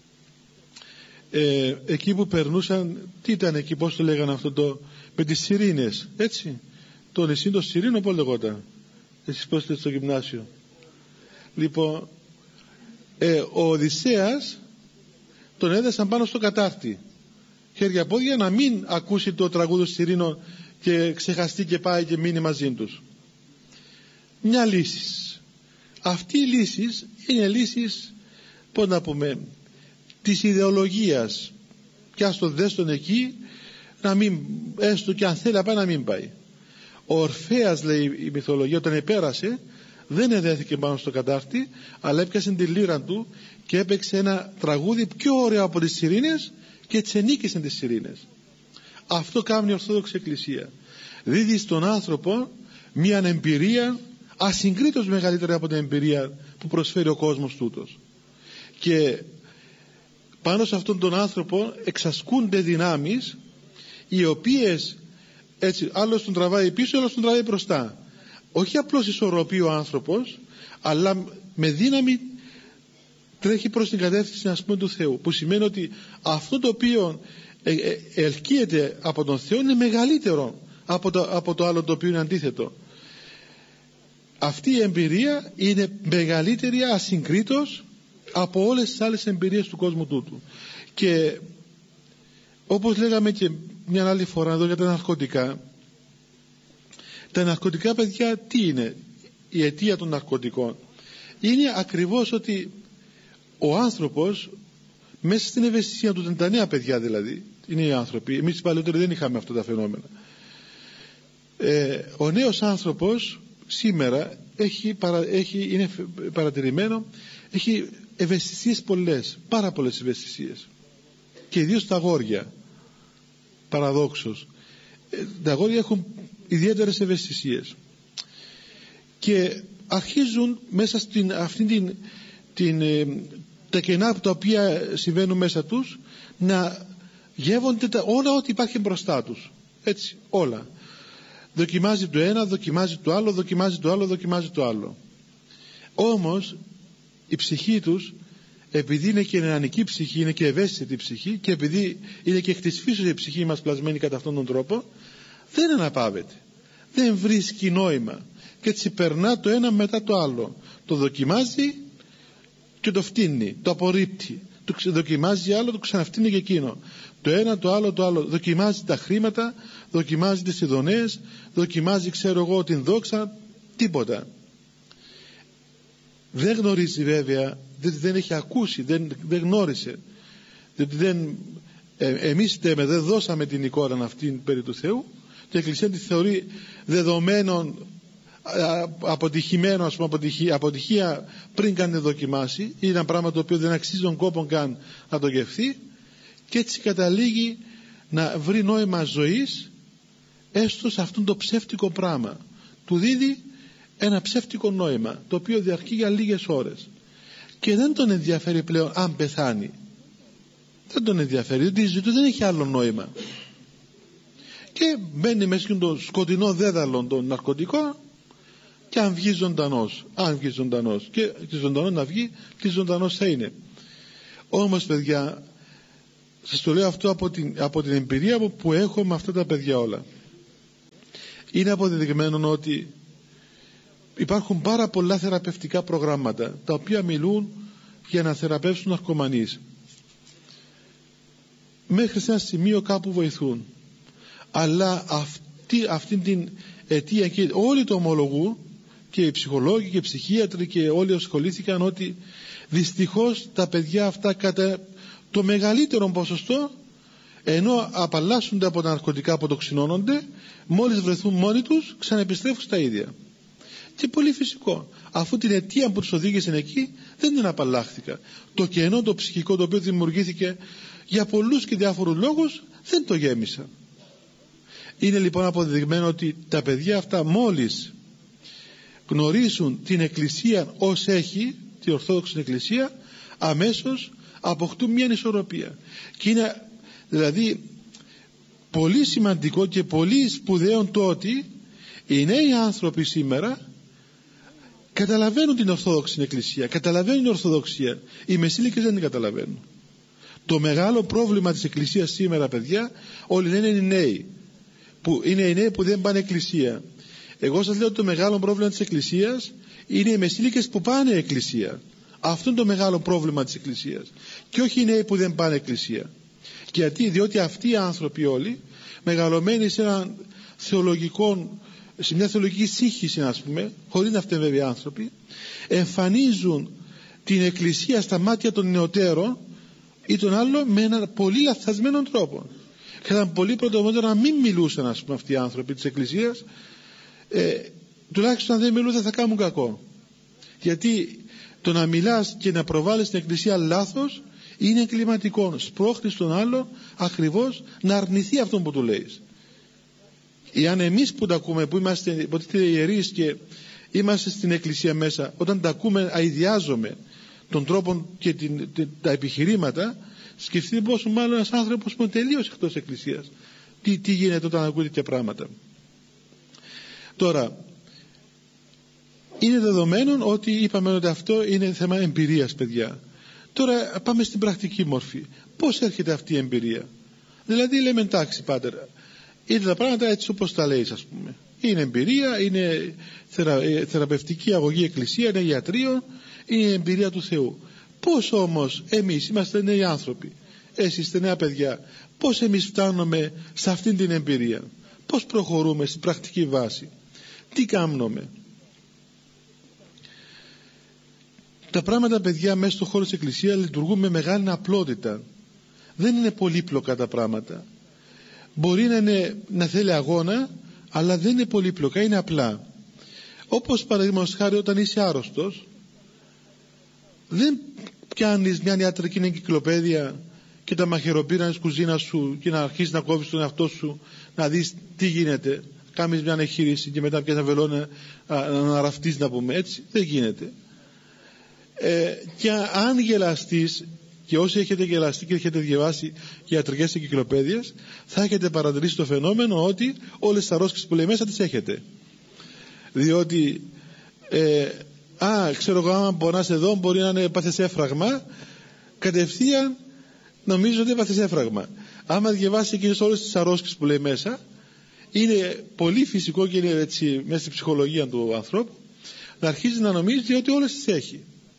ε, εκεί που περνούσαν, τι ήταν εκεί, πώς το λέγανε αυτό, το, με τις σιρήνες, έτσι, το νησί των Σιρήνων, πώς λεγόταν? Εσείς πώς είστε στο γυμνάσιο? Λοιπόν, ε, ο Οδυσσέας τον έδεσαν πάνω στο κατάρτι, χέρια πόδια, να μην ακούσει το τραγούδι των Σιρήνων και ξεχαστεί και πάει και μείνει μαζί τους. Μια λύση. Αυτή η λύση είναι λύσεις, πώς να πούμε, της ιδεολογίας. Και ας το δέστον εκεί, να μην, έστω και αν θέλει να πάει, να μην πάει. Ο Ορφέας, λέει η μυθολογία, όταν επέρασε, δεν εδέθηκε πάνω στο κατάρτι, αλλά έπιασε τη λύρα του και έπαιξε ένα τραγούδι πιο ωραίο από τις Σιρήνες και έτσι ενίκησε τις Σιρήνες. Αυτό κάνει η Ορθόδοξη Εκκλησία. Δίδει στον άνθρωπο μια εμπειρία ασυγκρίτως μεγαλύτερη από την εμπειρία που προσφέρει ο κόσμος τούτος. Και πάνω σε αυτόν τον άνθρωπο εξασκούνται δυνάμεις οι οποίες, έτσι, άλλος τον τραβάει πίσω, άλλος τον τραβάει μπροστά. Όχι απλώς ισορροπεί ο άνθρωπος, αλλά με δύναμη τρέχει προς την κατεύθυνση, ας πούμε, του Θεού, που σημαίνει ότι αυτό το οποίο ε, ε, ελκύεται από τον Θεό είναι μεγαλύτερο από το, από το άλλο το οποίο είναι αντίθετο. Αυτή η εμπειρία είναι μεγαλύτερη ασυγκρίτως από όλες τις άλλες εμπειρίες του κόσμου τούτου. Και όπως λέγαμε και μια άλλη φορά εδώ για τα ναρκωτικά, τα ναρκωτικά, παιδιά, τι είναι η αιτία των ναρκωτικών? Είναι ακριβώς ότι ο άνθρωπος μέσα στην ευαισθησία του, τα νέα παιδιά δηλαδή είναι οι άνθρωποι, εμείς οι παλαιότεροι δεν είχαμε αυτά τα φαινόμενα, ε, ο νέος άνθρωπος σήμερα έχει, παρα, έχει, είναι παρατηρημένο, έχει ευαισθησίες πολλές, πάρα πολλές ευαισθησίες, και ιδίως τα αγόρια, παραδόξως, ε, τα αγόρια έχουν ιδιαίτερες ευαισθησίες και αρχίζουν μέσα στην αυτήν την, την, ε, τα κενά τα οποία συμβαίνουν μέσα τους να γεύονται τα, όλα ό,τι υπάρχει μπροστά τους, έτσι, όλα. Δοκιμάζει το ένα, δοκιμάζει το άλλο, δοκιμάζει το άλλο, δοκιμάζει το άλλο. Όμως η ψυχή τους, επειδή είναι και νεανική ψυχή, είναι και ευαίσθητη ψυχή, και επειδή είναι και εκ της φύσεως η ψυχή μας πλασμένη κατά αυτόν τον τρόπο, δεν αναπαύεται, δεν βρίσκει νόημα και έτσι περνά το ένα μετά το άλλο, το δοκιμάζει και το φτύνει, το απορρίπτει, το δοκιμάζει άλλο, το ξαναφτύνει και εκείνο, το ένα, το άλλο, το άλλο, δοκιμάζει τα χρήματα, δοκιμάζει τις ειδονές, δοκιμάζει, ξέρω εγώ, την δόξα, τίποτα. Δεν γνωρίζει βέβαια, δεν, δεν έχει ακούσει, δεν, δεν γνώρισε, διότι δεν, ε, εμείς δεν δώσαμε την εικόνα αυτή περί του Θεού, και η Εκκλησία τη θεωρεί δεδομένων, αποτυχημένο, ας πούμε, αποτυχία, αποτυχία πριν καν δοκιμάσει, είναι ένα πράγμα το οποίο δεν αξίζει τον κόπο καν να το γευθεί, και έτσι καταλήγει να βρει νόημα ζωής έστω σε αυτόν το ψεύτικο πράγμα. Του δίδει ένα ψεύτικο νόημα, το οποίο διαρκεί για λίγες ώρες και δεν τον ενδιαφέρει πλέον αν πεθάνει, δεν τον ενδιαφέρει, διότι η ζωή του δεν έχει άλλο νόημα. και μπαίνει μέσα στο σκοτεινό δέδαλο των ναρκωτικών, και αν βγει ζωντανός, αν βγει ζωντανός και, και ζωντανός να βγει, τι ζωντανός θα είναι. Όμως παιδιά, σας το λέω αυτό από την, από την εμπειρία που, που έχω με αυτά τα παιδιά όλα. Είναι αποδεδειγμένο ότι υπάρχουν πάρα πολλά θεραπευτικά προγράμματα τα οποία μιλούν για να θεραπεύσουν ναρκωμανείς. Μέχρι σε ένα σημείο κάπου βοηθούν, αλλά αυτή, αυτή την αιτία, και όλοι το ομολογούν, και οι ψυχολόγοι και οι ψυχίατροι και όλοι ασχολήθηκαν, ότι δυστυχώς τα παιδιά αυτά κατά το μεγαλύτερο ποσοστό, ενώ απαλλάσσονται από τα ναρκωτικά, αποτοξινώνονται, μόλις βρεθούν μόνοι τους ξαναεπιστρέφουν στα ίδια. Και πολύ φυσικό, αφού την αιτία που τους οδήγησε εκεί δεν την απαλλάχθηκα. Το κενό το ψυχικό το οποίο δημιουργήθηκε για πολλούς και διάφορους λόγους δεν το γέμισαν. Είναι λοιπόν αποδεδειγμένο ότι τα παιδιά αυτά μόλις γνωρίσουν την Εκκλησία ως έχει, την Ορθόδοξη Εκκλησία, αμέσως αποκτούν μια ισορροπία. Και είναι δηλαδή πολύ σημαντικό και πολύ σπουδαίο το ότι οι νέοι άνθρωποι σήμερα καταλαβαίνουν την Ορθόδοξη Εκκλησία, καταλαβαίνουν την Ορθοδοξία. Οι μεσήλικες δεν την καταλαβαίνουν. Το μεγάλο πρόβλημα της Εκκλησίας σήμερα, παιδιά, όλοι λένε είναι οι νέοι, που είναι οι νέοι που δεν πάνε Εκκλησία. Εγώ σας λέω ότι το μεγάλο πρόβλημα της Εκκλησίας είναι οι μεσήλικες που πάνε Εκκλησία. Αυτό είναι το μεγάλο πρόβλημα της Εκκλησίας, και όχι οι νέοι που δεν πάνε Εκκλησία. Γιατί? Διότι αυτοί οι άνθρωποι όλοι, μεγαλωμένοι σε ένα θεολογικό, σε μια θεολογική σύγχυση, ας πούμε, χωρίς να φταίνουν βέβαια άνθρωποι, εμφανίζουν την Εκκλησία στα μάτια των νεωτέρων ή των άλλων με έναν πολύ λαθασμένο τρόπο. Και ήταν πολύ πρωτοβότερο να μην μιλούσαν, ας πούμε, αυτοί οι άνθρωποι της Εκκλησίας. Ε, τουλάχιστον αν δεν μιλούν θα κάνουν κακό. Γιατί το να μιλάς και να προβάλλεις την Εκκλησία λάθος είναι εγκληματικό. Σπρώχνεις τον άλλο ακριβώς να αρνηθεί αυτό που του λέεις. Εάν εμείς που τα ακούμε, που είμαστε υποτίθεται ιερείς και είμαστε στην Εκκλησία μέσα, όταν τα ακούμε αηδιάζομαι τον τρόπο και την, την, τα επιχειρήματα, σκεφτείτε πόσο μάλλον ένας άνθρωπος που είναι τελείως εκτός Εκκλησίας. Τι, τι γίνεται όταν ακούει τέτοια πράγματα. Τώρα, είναι δεδομένο ότι είπαμε ότι αυτό είναι θέμα εμπειρίας, παιδιά. Τώρα πάμε στην πρακτική μορφή. Πώς έρχεται αυτή η εμπειρία? Δηλαδή λέμε εντάξει πάτερ, είναι τα πράγματα έτσι όπως τα λέει, ας πούμε. Είναι εμπειρία, είναι θερα, θεραπευτική αγωγή εκκλησία, είναι ιατρείο, είναι η εμπειρία του Θεού. Πώς όμως εμείς είμαστε νέοι άνθρωποι, εσείς είστε νέα παιδιά, πώς εμείς φτάνουμε σε αυτήν την εμπειρία? Πώς προχωρούμε στην πρακτική βάση? Τι κάνουμε? Τα πράγματα, παιδιά, μέσα στον χώρο της Εκκλησίας λειτουργούν με μεγάλη απλότητα. Δεν είναι πολύπλοκα τα πράγματα. Μπορεί να, είναι, να θέλει αγώνα, αλλά δεν είναι πολύπλοκα, είναι απλά. Όπως παραδείγματος χάρη όταν είσαι άρρωστος, δεν πιάνεις μια ιατρική εγκυκλοπαίδεια και τα μαχαιροπύρανες της κουζίνας σου και να αρχίσεις να κόβεις τον εαυτό σου, να δεις τι γίνεται. Κάνεις μια εγχείρηση και μετά πιάνεις ένα βελόνι να, να ραφτείς, να πούμε έτσι. Δεν γίνεται. Ε, και αν γελαστείς, και όσοι έχετε γελαστεί και έχετε διαβάσει ιατρικές εγκυκλοπαίδειες, θα έχετε παρατηρήσει το φαινόμενο ότι όλες τις αρρώστιες που λέει μέσα τις έχετε. Διότι ε, α, ξέρω εγώ, άμα πονάς εδώ μπορεί να είναι πάθες έφραγμα, κατευθείαν νομίζω ότι πάθες έφραγμα. Άμα διαβάσει εκείνες όλες τις αρρώστιες που λέει μέσα, είναι πολύ φυσικό και είναι έτσι μέσα στην ψυχολογία του ανθρώπου να αρχίζει να νομίζει ότι όλες τις έχει.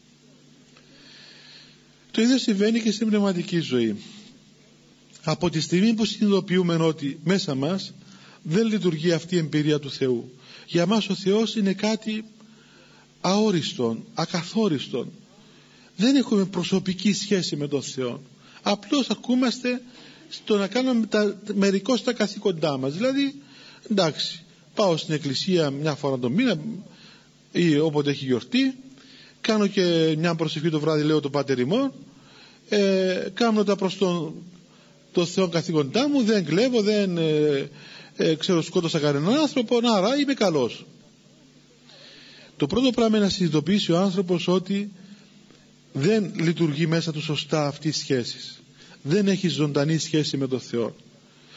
Το ίδιο συμβαίνει και στην πνευματική ζωή. Από τη στιγμή που συνειδητοποιούμε ότι μέσα μας δεν λειτουργεί αυτή η εμπειρία του Θεού, για μας ο Θεός είναι κάτι αόριστον, ακαθόριστον. Δεν έχουμε προσωπική σχέση με τον Θεό. Απλώς ακούμαστε στο να κάνουμε τα, μερικώς τα καθήκοντά μας. Δηλαδή, εντάξει, πάω στην εκκλησία μια φορά τον μήνα ή όποτε έχει γιορτή, κάνω και μια προσευχή το βράδυ, λέω το Πάτερ ημών, ε, κάνω τα προς τον το Θεό καθήκοντά μου, δεν κλέβω, δεν ε, ε, ξέρω σκότωσα κανέναν άνθρωπο, άρα είμαι καλός. Το πρώτο πράγμα είναι να συνειδητοποιήσει ο άνθρωπος ότι δεν λειτουργεί μέσα του σωστά αυτή η σχέση. Δεν έχει ζωντανή σχέση με τον Θεό.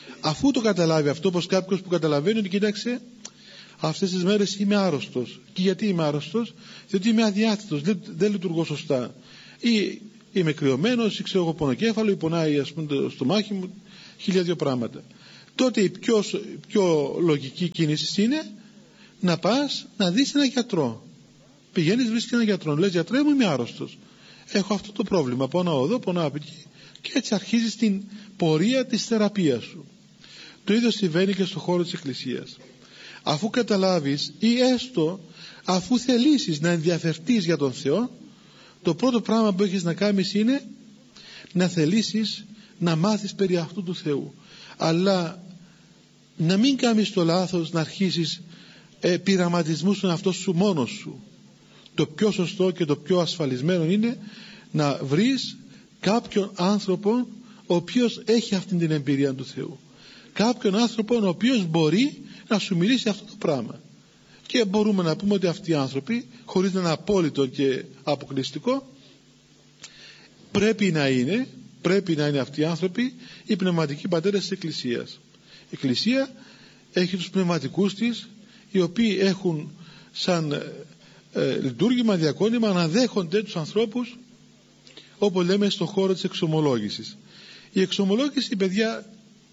Αφού το καταλάβει αυτό, πως κάποιος που καταλαβαίνει ότι κοίταξε, αυτές τις μέρες είμαι άρρωστος. Και γιατί είμαι άρρωστος? Διότι είμαι αδιάθετος, δεν, δεν λειτουργώ σωστά. Ή είμαι κρυωμένος, ή ξέρω εγώ πονοκέφαλο, ή πονάει ας πούμε το στομάχι μου, χίλια δύο πράγματα. Τότε η πιο, πιο λογική κίνηση είναι να πας να δεις έναν γιατρό. Πηγαίνεις, βρίσκεις έναν γιατρό, λες γιατρέ μου, είμαι άρρωστος. Έχω αυτό το πρόβλημα, πονάω εδώ, πονάω από εκεί. Και έτσι αρχίζεις την πορεία της θεραπείας σου. Το ίδιο συμβαίνει και στον χώρο της Εκκλησίας. Αφού καταλάβεις ή έστω αφού θελήσεις να ενδιαφερθείς για τον Θεό, το πρώτο πράγμα που έχεις να κάνεις είναι να θελήσεις να μάθεις περί αυτού του Θεού. Αλλά να μην κάνεις το λάθος να αρχίσεις ε, πειραματισμούς στον εαυτό σου μόνος σου. Το πιο σωστό και το πιο ασφαλισμένο είναι να βρεις κάποιον άνθρωπο ο οποίος έχει αυτή την εμπειρία του Θεού. Κάποιον άνθρωπο ο οποίος μπορεί να σου μιλήσει αυτό το πράγμα. Και μπορούμε να πούμε ότι αυτοί οι άνθρωποι, χωρίς να είναι απόλυτο και αποκλειστικό, πρέπει να είναι πρέπει να είναι αυτοί οι άνθρωποι οι πνευματικοί πατέρες της Εκκλησίας. Η Εκκλησία έχει τους πνευματικούς της, οι οποίοι έχουν σαν ε, λειτουργήμα, διακόνημα να δέχονται τους ανθρώπους, όπως λέμε στον χώρο της εξομολόγησης. Η εξομολόγηση, παιδιά,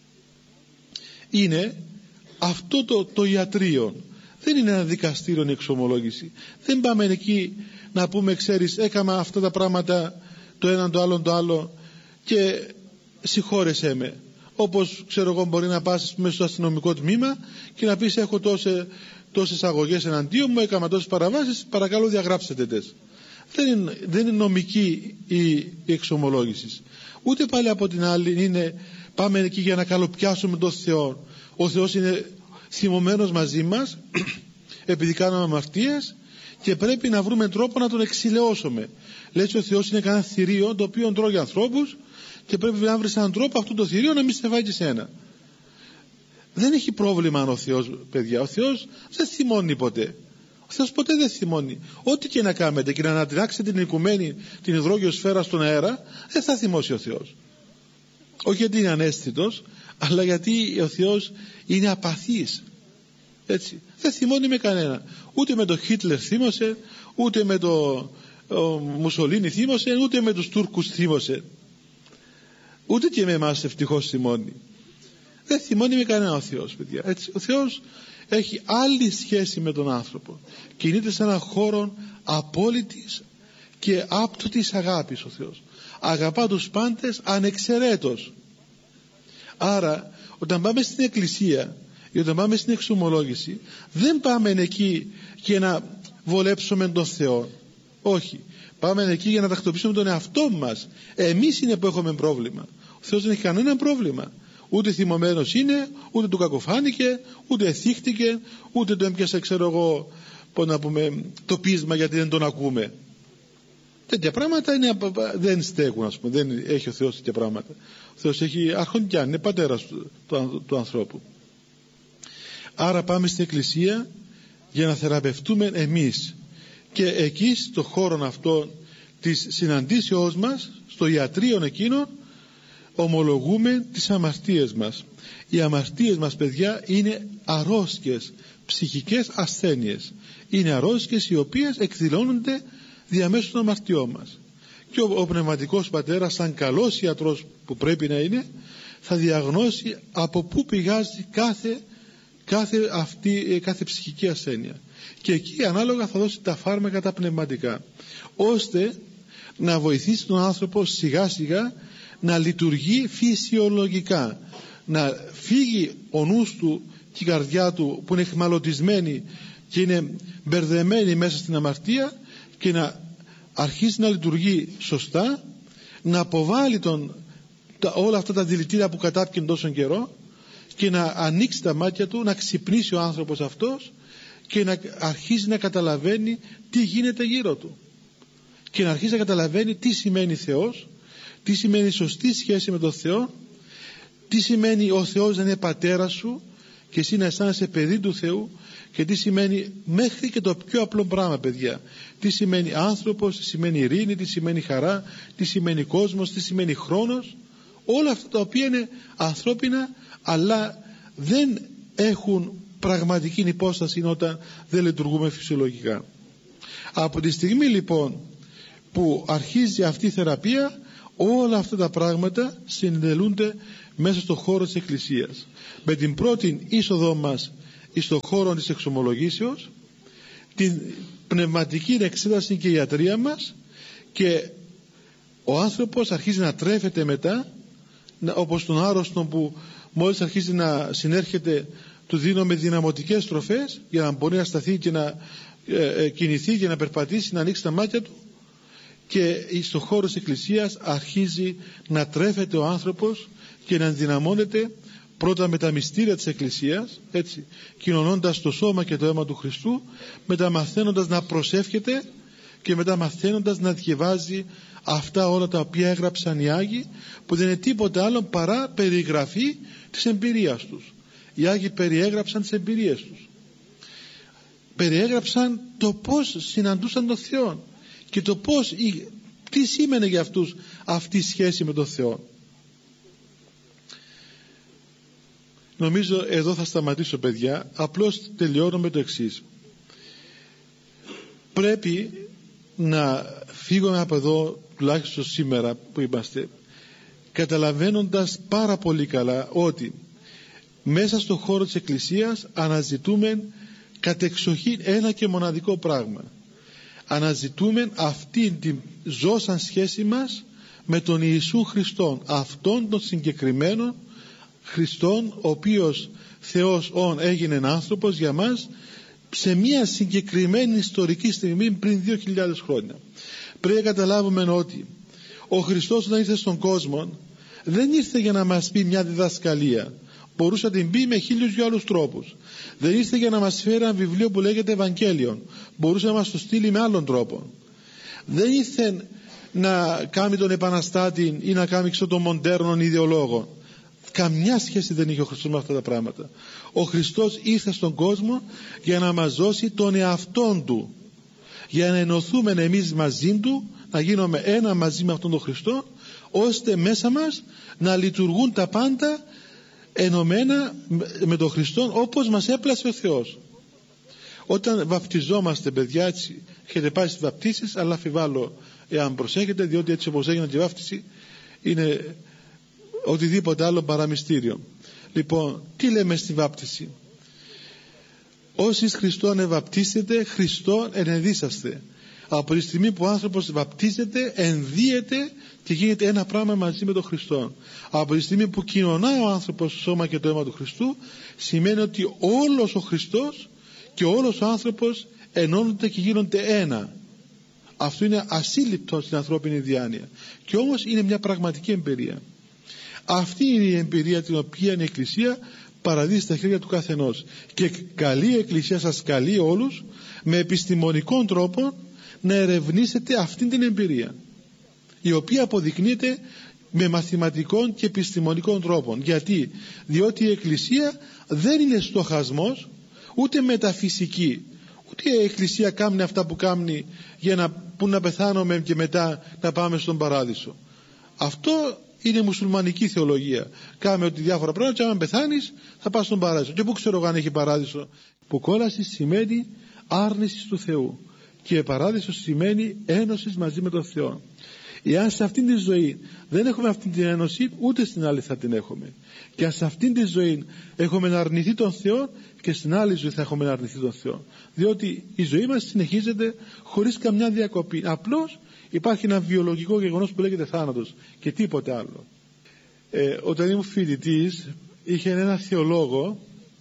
είναι αυτό το, το ιατρείο. Δεν είναι ένα δικαστήριο η εξομολόγηση. Δεν πάμε εκεί να πούμε, ξέρεις, έκανα αυτά τα πράγματα, το έναν το άλλο το άλλο και συγχώρεσέ με. Όπως ξέρω εγώ, μπορεί να πας μέσα στο αστυνομικό τμήμα και να πεις έχω τόσες, τόσες αγωγές εναντίον μου, έκανα τόσες παραβάσεις, παρακαλώ διαγράψετε τες. Δεν είναι, δεν είναι νομική η, η εξομολόγηση. Ούτε πάλι από την άλλη είναι πάμε εκεί για να καλοπιάσουμε τον Θεό. Ο Θεός είναι θυμωμένος μαζί μας επειδή κάναμε αμαρτίες και πρέπει να βρούμε τρόπο να τον εξηλαιώσουμε. Λέει ο Θεός είναι κανένα θηρίο το οποίο τρώγει ανθρώπους και πρέπει να βρεις έναν τρόπο αυτό το θηρίο να μην σε φάει και σένα. Δεν έχει πρόβλημα ο Θεός, παιδιά. Ο Θεός δεν θυμώνει ποτέ. Ο Θεός ποτέ δεν θυμώνει. Ό,τι και να κάνετε και να ανατινάξετε την οικουμένη, την υδρόγειο σφαίρα στον αέρα, δεν θα θυμώσει ο Θεός. Όχι γιατί είναι αναίσθητος, αλλά γιατί ο Θεός είναι απαθής. Έτσι. Δεν θυμώνει με κανένα. Ούτε με τον Χίτλερ θύμωσε, ούτε με τον Μουσολίνι θύμωσε, ούτε με τους Τούρκους θύμωσε. Ούτε και με εμάς ευτυχώς θυμώνει. Δεν θυμώνει με κανένα ο Θεός, παιδιά. Έτσι. Ο Θεός έχει άλλη σχέση με τον άνθρωπο. Κινείται σε έναν χώρο απόλυτης και άπτωτης αγάπης ο Θεός. Αγαπά τους πάντες ανεξαιρέτως. Άρα όταν πάμε στην εκκλησία ή όταν πάμε στην εξομολόγηση, δεν πάμε εκεί για να βολέψουμε τον Θεό. Όχι. Πάμε εκεί για να τακτοποιήσουμε τον εαυτό μας. Εμείς είναι που έχουμε πρόβλημα. Ο Θεός δεν έχει κανένα πρόβλημα. Ούτε θυμωμένος είναι, ούτε του κακοφάνηκε, ούτε εθίχτηκε, ούτε το έμπιασε, ξέρω εγώ, πώς να πούμε, το πείσμα γιατί δεν τον ακούμε. Τέτοια πράγματα είναι, δεν στέκουν, ας πούμε. Δεν έχει ο Θεός τέτοια πράγματα. Ο Θεός έχει αρχοντιάν, είναι πατέρας του, του, του ανθρώπου. Άρα πάμε στην εκκλησία για να θεραπευτούμε εμείς. Και εκεί στο χώρο αυτό της συναντήσεώς μας, στο ιατρείο εκείνο, ομολογούμε τις αμαρτίες μας. Οι αμαρτίες μας, παιδιά, είναι αρρώσκες, ψυχικές ασθένειες. Είναι αρρώσκες οι οποίες εκδηλώνονται διαμέσου των αμαρτιών μας. Και ο, ο πνευματικός πατέρας, σαν καλός ιατρός που πρέπει να είναι, θα διαγνώσει από πού πηγάζει κάθε, κάθε, αυτή, κάθε ψυχική ασθένεια. Και εκεί ανάλογα θα δώσει τα φάρμακα τα πνευματικά, ώστε να βοηθήσει τον άνθρωπο σιγά σιγά να λειτουργεί φυσιολογικά, να φύγει ο νους του και η καρδιά του που είναι εχμαλωτισμένη και είναι μπερδεμένη μέσα στην αμαρτία και να αρχίσει να λειτουργεί σωστά, να αποβάλει τον, τα, όλα αυτά τα δηλητήρια που κατάπιουν τόσο καιρό και να ανοίξει τα μάτια του, να ξυπνήσει ο άνθρωπος αυτός και να αρχίσει να καταλαβαίνει τι γίνεται γύρω του και να αρχίσει να καταλαβαίνει τι σημαίνει Θεός, τι σημαίνει σωστή σχέση με τον Θεό, τι σημαίνει ο Θεός να είναι πατέρας σου και εσύ να αισθάνεσαι παιδί του Θεού, και τι σημαίνει μέχρι και το πιο απλό πράγμα, παιδιά, τι σημαίνει άνθρωπος, τι σημαίνει ειρήνη, τι σημαίνει χαρά, τι σημαίνει κόσμος, τι σημαίνει χρόνος. όλα αυτά τα οποία είναι ανθρώπινα αλλά δεν έχουν πραγματική υπόσταση όταν δεν λειτουργούμε φυσιολογικά. Από τη στιγμή λοιπόν που αρχίζει αυτή η θεραπεία, όλα αυτά τα πράγματα συνδελούνται μέσα στον χώρο της Εκκλησίας. Με την πρώτη είσοδό μας στον χώρο της εξομολογήσεως, την πνευματική εξέταση και ιατρία μας, και ο άνθρωπος αρχίζει να τρέφεται μετά, όπως τον άρρωστο που μόλις αρχίζει να συνέρχεται του δίνουμε δυναμωτικές τροφές για να μπορεί να σταθεί και να ε, ε, κινηθεί και να περπατήσει, να ανοίξει τα μάτια του, και στον χώρο της Εκκλησίας αρχίζει να τρέφεται ο άνθρωπος και να ενδυναμώνεται πρώτα με τα μυστήρια της Εκκλησίας, έτσι, κοινωνώντας το σώμα και το αίμα του Χριστού, μετά μαθαίνοντας να προσεύχεται και μετά μαθαίνοντας να διαβάζει αυτά όλα τα οποία έγραψαν οι Άγιοι, που δεν είναι τίποτα άλλο παρά περιγραφή της εμπειρίας τους. Οι Άγιοι περιέγραψαν τις εμπειρίες τους, περιέγραψαν το πώς συναντούσαν τον Θεό και το πώς, τι σήμαινε για αυτούς αυτή η σχέση με τον Θεό. Νομίζω εδώ θα σταματήσω, παιδιά. Απλώς τελειώνω με το εξής. Πρέπει να φύγουμε από εδώ, τουλάχιστον σήμερα που είμαστε, καταλαβαίνοντας πάρα πολύ καλά ότι μέσα στον χώρο της Εκκλησίας αναζητούμε κατεξοχήν ένα και μοναδικό πράγμα. Αναζητούμε αυτήν την ζώσαν σχέση μας με τον Ιησού Χριστόν, αυτόν τον συγκεκριμένο Χριστόν, ο οποίος Θεός όν έγινε άνθρωπος για μας σε μια συγκεκριμένη ιστορική στιγμή πριν δύο χιλιάδες χρόνια. Πρέπει να καταλάβουμε ότι ο Χριστός όταν ήρθε στον κόσμο δεν ήρθε για να μας πει μια διδασκαλία, μπορούσε να την πει με χίλιους δυο άλλους τρόπους. Δεν ήρθε για να μας φέρει ένα βιβλίο που λέγεται Ευαγγέλιον, μπορούσε να μας το στείλει με άλλον τρόπο. Δεν ήρθε να κάνει τον επαναστάτη ή να κάνει ξέρω τον μοντέρνον ιδεολόγο. Καμιά σχέση δεν είχε ο Χριστός με αυτά τα πράγματα. Ο Χριστός ήρθε στον κόσμο για να μας δώσει τον εαυτόν του, για να ενωθούμε εμείς μαζί του, να γίνουμε ένα μαζί με αυτόν τον Χριστό, ώστε μέσα μας να λειτουργούν τα πάντα ενωμένα με τον Χριστό όπως μας έπλασε ο Θεός. Όταν βαπτιζόμαστε, παιδιά, έτσι έχετε πάει στις βαπτίσεις, αλλά αμφιβάλλω εάν προσέχετε, διότι έτσι όπως έγινε η βάπτιση είναι οτιδήποτε άλλο παρά μυστήριο. Λοιπόν, τι λέμε στη βάπτιση? Όσοι Χριστόν ευαπτίσετε, Χριστόν ενεδίσαστε. Από τη στιγμή που ο άνθρωπος βαπτίζεται, ενδύεται και γίνεται ένα πράγμα μαζί με τον Χριστό. Από τη στιγμή που κοινωνά ο άνθρωπος το σώμα και το αίμα του Χριστού, σημαίνει ότι όλος ο Χριστός και όλος ο άνθρωπος ενώνονται και γίνονται ένα. Αυτό είναι ασύλληπτο στην ανθρώπινη διάνοια, και όμως είναι μια πραγματική εμπειρία. Αυτή είναι η εμπειρία την οποία η Εκκλησία παραδίδει στα χέρια του καθενός, και καλή η Εκκλησία σας καλεί όλους με επιστημονικών τρόπο να ερευνήσετε αυτή την εμπειρία, η οποία αποδεικνύεται με μαθηματικών και επιστημονικών τρόπων. Γιατί? Διότι η Εκκλησία δεν είναι στοχασμός, ούτε μεταφυσική, ούτε η Εκκλησία κάνει αυτά που κάνει για να, που να πεθάνουμε και μετά να πάμε στον παράδεισο. Αυτό είναι μουσουλμανική θεολογία. Κάμε ότι διάφορα πράγματα και αν πεθάνεις θα πας στον παράδεισο. Και πού ξέρω εγώ αν έχει παράδεισο? Που κόλαση σημαίνει άρνηση του Θεού και παράδεισο σημαίνει ένωση μαζί με τον Θεό. Εάν σε αυτήν τη ζωή δεν έχουμε αυτήν την ένωση, ούτε στην άλλη θα την έχουμε. Και αν σε αυτήν τη ζωή έχουμε να αρνηθεί τον Θεό, και στην άλλη ζωή θα έχουμε να αρνηθεί τον Θεό. Διότι η ζωή μας συνεχίζεται χωρίς καμιά διακοπή. Απλώς υπάρχει ένα βιολογικό γεγονός που λέγεται θάνατος και τίποτε άλλο. Ε, όταν ήμουν φοιτητής, είχε ένα θεολόγο,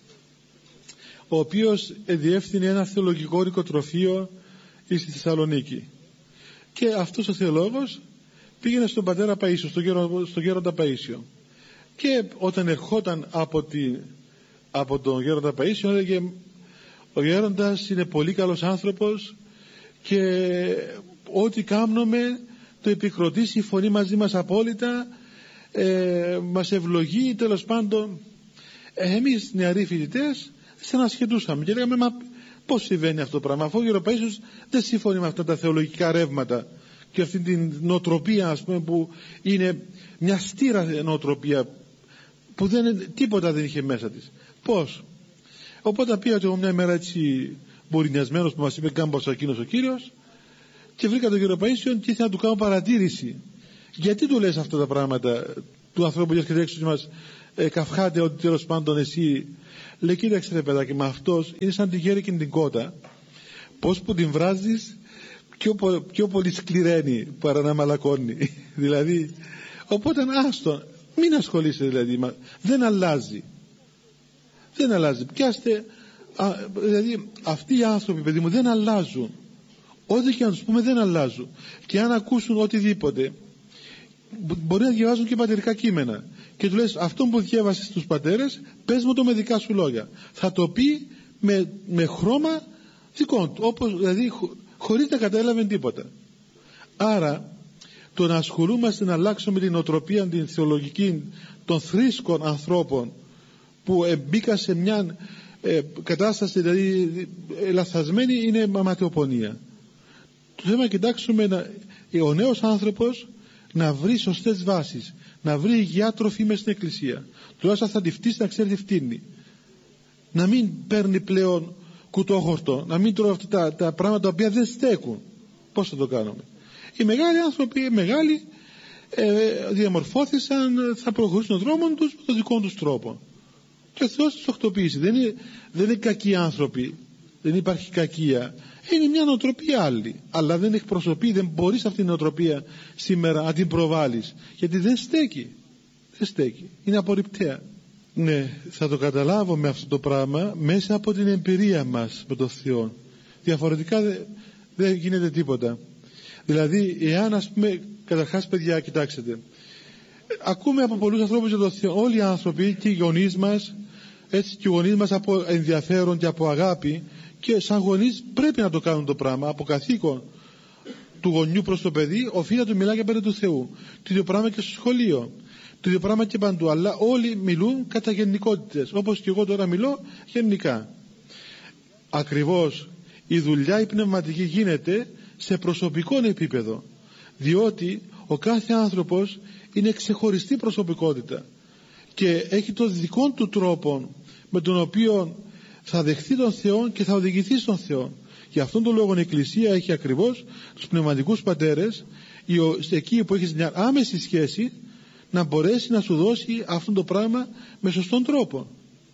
ο οποίος διεύθυνε ένα θεολογικό νοικοτροφείο στη Θεσσαλονίκη. Και αυτός ο θεολόγος πήγαινε στον πατέρα Παΐσιο, στον, γέρο, στον γέροντα Παΐσιο. Και όταν ερχόταν από, τη, από τον γέροντα Παΐσιο, έλεγε: ο γέροντας είναι πολύ καλός άνθρωπος και ό,τι κάνουμε το επικροτήσει, η φωνή μαζί μας απόλυτα, ε, μας ευλογεί, τέλος πάντων. Ε, εμείς νεαροί φοιτητές συνασχετούσαμε και λέγαμε: μα πώς συμβαίνει αυτό το πράγμα, αφού ο γέροντας Παΐσιος δεν συμφωνεί με αυτά τα θεολογικά ρεύματα? και αυτή την νοοτροπία, ας πούμε, που είναι μια στήρα νοοτροπία που δεν, τίποτα δεν είχε μέσα της. Πώς? Οπότε πήγα εγώ μια μέρα έτσι μπορινιασμένος που μας είπε κάμπος εκείνος ο κύριος, και βρήκα τον κύριο Παΐσιον και ήθελα να του κάνω παρατήρηση. Γιατί του λες αυτά τα πράγματα του ανθρώπου που έρχεται έξω και μας ε, καυχάται ότι τέλος πάντων εσύ? Λέει, κοίταξε ρε παιδάκι, με αυτός είναι σαν τη γέρη και την κότα, πως που την βράζεις πιο, πιο πολύ σκληραίνει παρά να μαλακώνει. Δηλαδή, οπότε άστον, μην ασχολείσαι δηλαδή, δεν αλλάζει. Δεν αλλάζει. Πιάστε, α, δηλαδή αυτοί οι άνθρωποι, παιδί μου, δεν αλλάζουν. Ό,τι και να τους πούμε δεν αλλάζουν. Και αν ακούσουν οτιδήποτε, μπορεί να διαβάζουν και πατερικά κείμενα. Και του λες, αυτό που διέβασες στους πατέρες, πες μου το με δικά σου λόγια. Θα το πει με, με χρώμα δικών του. Όπως, δηλαδή, χω, χωρίς να κατάλαβε τίποτα. Άρα, το να ασχολούμαστε να αλλάξουμε την οτροπία, την θεολογική των θρήσκων ανθρώπων που μπήκα σε μια ε, κατάσταση δηλαδή λαθασμένη, είναι αματεοπονία. Το θέμα να κοιτάξουμε να, ο νέος άνθρωπος να βρει σωστές βάσεις, να βρει υγιειά τροφή μες στην εκκλησία. Τουλάχιστον θα τη φτύσει, να ξέρει τι φτύνει. Να μην παίρνει πλέον κουτόχορτο, να μην τρώει αυτά τα, τα πράγματα τα οποία δεν στέκουν. Πώς θα το κάνουμε? Οι μεγάλοι άνθρωποι, οι μεγάλοι ε, διαμορφώθησαν, θα προχωρήσουν τον δρόμο τους με τον δικό τους τρόπο. Και ο Θεός τους οχτοποιήσει. Δεν είναι, δεν είναι κακοί άνθρωποι, δεν υπάρχει κακία. Είναι μια νοοτροπία άλλη, αλλά δεν εκπροσωπεί, δεν μπορείς αυτή την νοοτροπία σήμερα να την προβάλλεις, γιατί δεν στέκει. Δεν στέκει, είναι απορριπταία. Ναι, θα το καταλάβουμε αυτό το πράγμα μέσα από την εμπειρία μας με τον Θεό. Διαφορετικά δεν δε γίνεται τίποτα. Δηλαδή, εάν, ας πούμε, καταρχάς, παιδιά, κοιτάξτε, ακούμε από πολλούς ανθρώπους για τον Θεό. Όλοι οι άνθρωποι και οι γονείς μας, έτσι, και οι γονείς μας από ενδιαφέρον και από αγάπη, και σαν γονείς πρέπει να το κάνουν το πράγμα, από καθήκον του γονιού προς το παιδί, οφείλει να του μιλάει και πέρα του Θεού. Το ίδιο πράγμα και στο σχολείο, το ίδιο πράγμα και παντού. Αλλά όλοι μιλούν κατά γενικότητες, όπως και εγώ τώρα μιλώ γενικά. Ακριβώς η δουλειά η πνευματική γίνεται σε προσωπικό επίπεδο, διότι ο κάθε άνθρωπος είναι ξεχωριστή προσωπικότητα και έχει τον δικό του τρόπο με τον οποίο θα δεχθεί τον Θεό και θα οδηγηθεί στον Θεό. Γι' αυτόν τον λόγο η Εκκλησία έχει ακριβώς τους πνευματικούς πατέρες, εκεί που έχεις μια άμεση σχέση, να μπορέσει να σου δώσει αυτό το πράγμα με σωστόν τρόπο.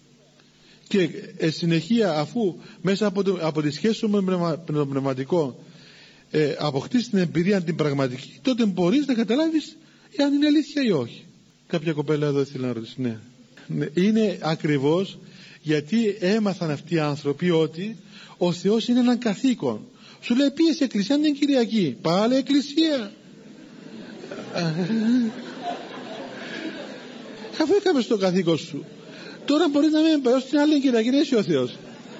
Και ε, συνεχεία, αφού μέσα από, το, από τη σχέση σου με το πνευματικό ε, αποκτήσεις την εμπειρία την πραγματική, τότε μπορείς να καταλάβεις αν είναι αλήθεια ή όχι. Κάποια κοπέλα εδώ ήθελα να ρωτήσει. Ναι. Ναι. Είναι ακριβώς γιατί έμαθαν αυτοί οι άνθρωποι ότι ο Θεός είναι έναν καθήκον. Σου λέει, πήγες εκκλησία, είναι Κυριακή, πάλι εκκλησία. Αφού έκαμε στο καθήκον σου, τώρα μπορείς να μην πάει στην άλλη Κυριακή, είναι εσύ ο Θεός.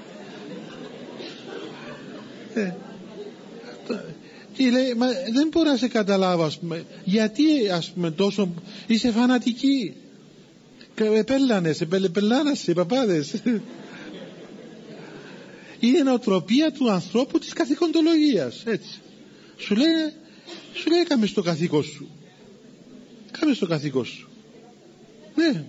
ε, και λέει, μα δεν μπορώ να σε καταλάβω, ας πούμε, γιατί, ας πούμε, τόσο είσαι φανατική. Επέλανες, επελάνασαι οι παπάδες. Είναι νοοτροπία του ανθρώπου της καθηκοντολογίας, έτσι. Σου λέει, σου λέει, κάμε στο καθήκον σου. Κάμε στο καθήκον σου. Ναι.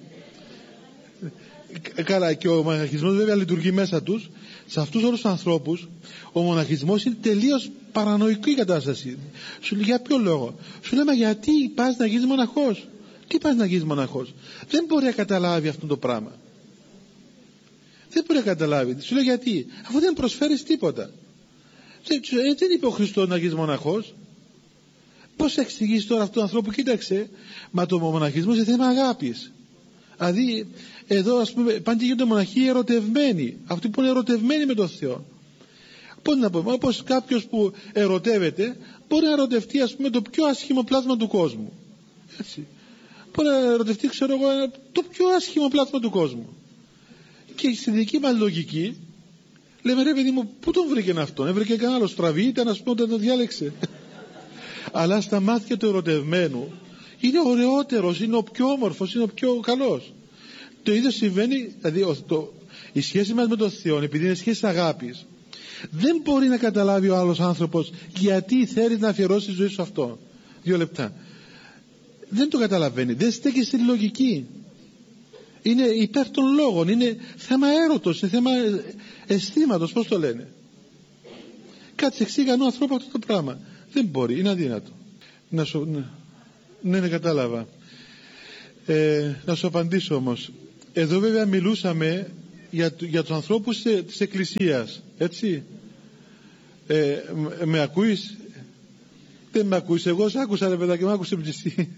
Καλά, και ο μοναχισμός βέβαια λειτουργεί μέσα τους. Σε αυτούς όλους τους ανθρώπους ο μοναχισμός είναι τελείως παρανοϊκή κατάσταση. Σου λέει, για ποιο λόγο? Σου λέει, μα γιατί πας να γίνεις μοναχός? Τι πας να γίνεις μοναχός? Δεν μπορεί να καταλάβει αυτό το πράγμα. Δεν μπορεί να καταλάβει. Σου λέει, γιατί? Αφού δεν προσφέρεις τίποτα. Δεν, δεν είπε ο Χριστός να γίνεις μοναχός. Πώς θα εξηγήσει τώρα αυτόν τον ανθρώπου? Κοίταξε, μα το μοναχισμό είναι θέμα αγάπης. Δηλαδή εδώ, ας πούμε, πάνε και γίνονται μοναχοί ερωτευμένοι, αυτοί που είναι ερωτευμένοι με τον Θεό. Πώς να πούμε, όπως κάποιος που ερωτεύεται μπορεί να ερωτευτεί, ας πούμε, το πιο άσχημο πλάσμα του κόσμου. Έτσι. Μπορεί να ερωτευτεί, ξέρω εγώ, το πιο άσχημο πλάσμα του κόσμου. Και στη δική μας λογική λέμε, ρε παιδί μου, πού τον βρήκε αυτόν? Έβρεκε κανένα άλλο στραβή, ήταν, ας πούμε, όταν τον διάλεξε. Αλλά στα μάτια του ερωτευμένου είναι ο ωραιότερος, είναι ο πιο όμορφος, είναι ο πιο καλός. Το ίδιο συμβαίνει, δηλαδή το, η σχέση μας με τον Θεό, επειδή είναι σχέση αγάπης, Δεν μπορεί να καταλάβει ο άλλος άνθρωπος γιατί θέλει να αφιερώσει τη ζωή σου αυτό. Δύο λεπτά. Δεν το καταλαβαίνει, δεν στέκει στη λογική. Είναι υπέρ των λόγων, είναι θέμα έρωτος, είναι θέμα αισθήματος, πώς το λένε. Κάτσε εξήγανο ανθρώπου αυτό το πράγμα. Δεν μπορεί, είναι αδύνατο. Να σου, ναι, ναι, ναι, κατάλαβα. Ε, να σου απαντήσω όμως. Εδώ βέβαια μιλούσαμε για, για τους ανθρώπους της Εκκλησίας, έτσι. Ε, με ακούεις? Δεν με ακούεις? Εγώ σ' άκουσα ρε παιδάκι, με άκουσε εσύ.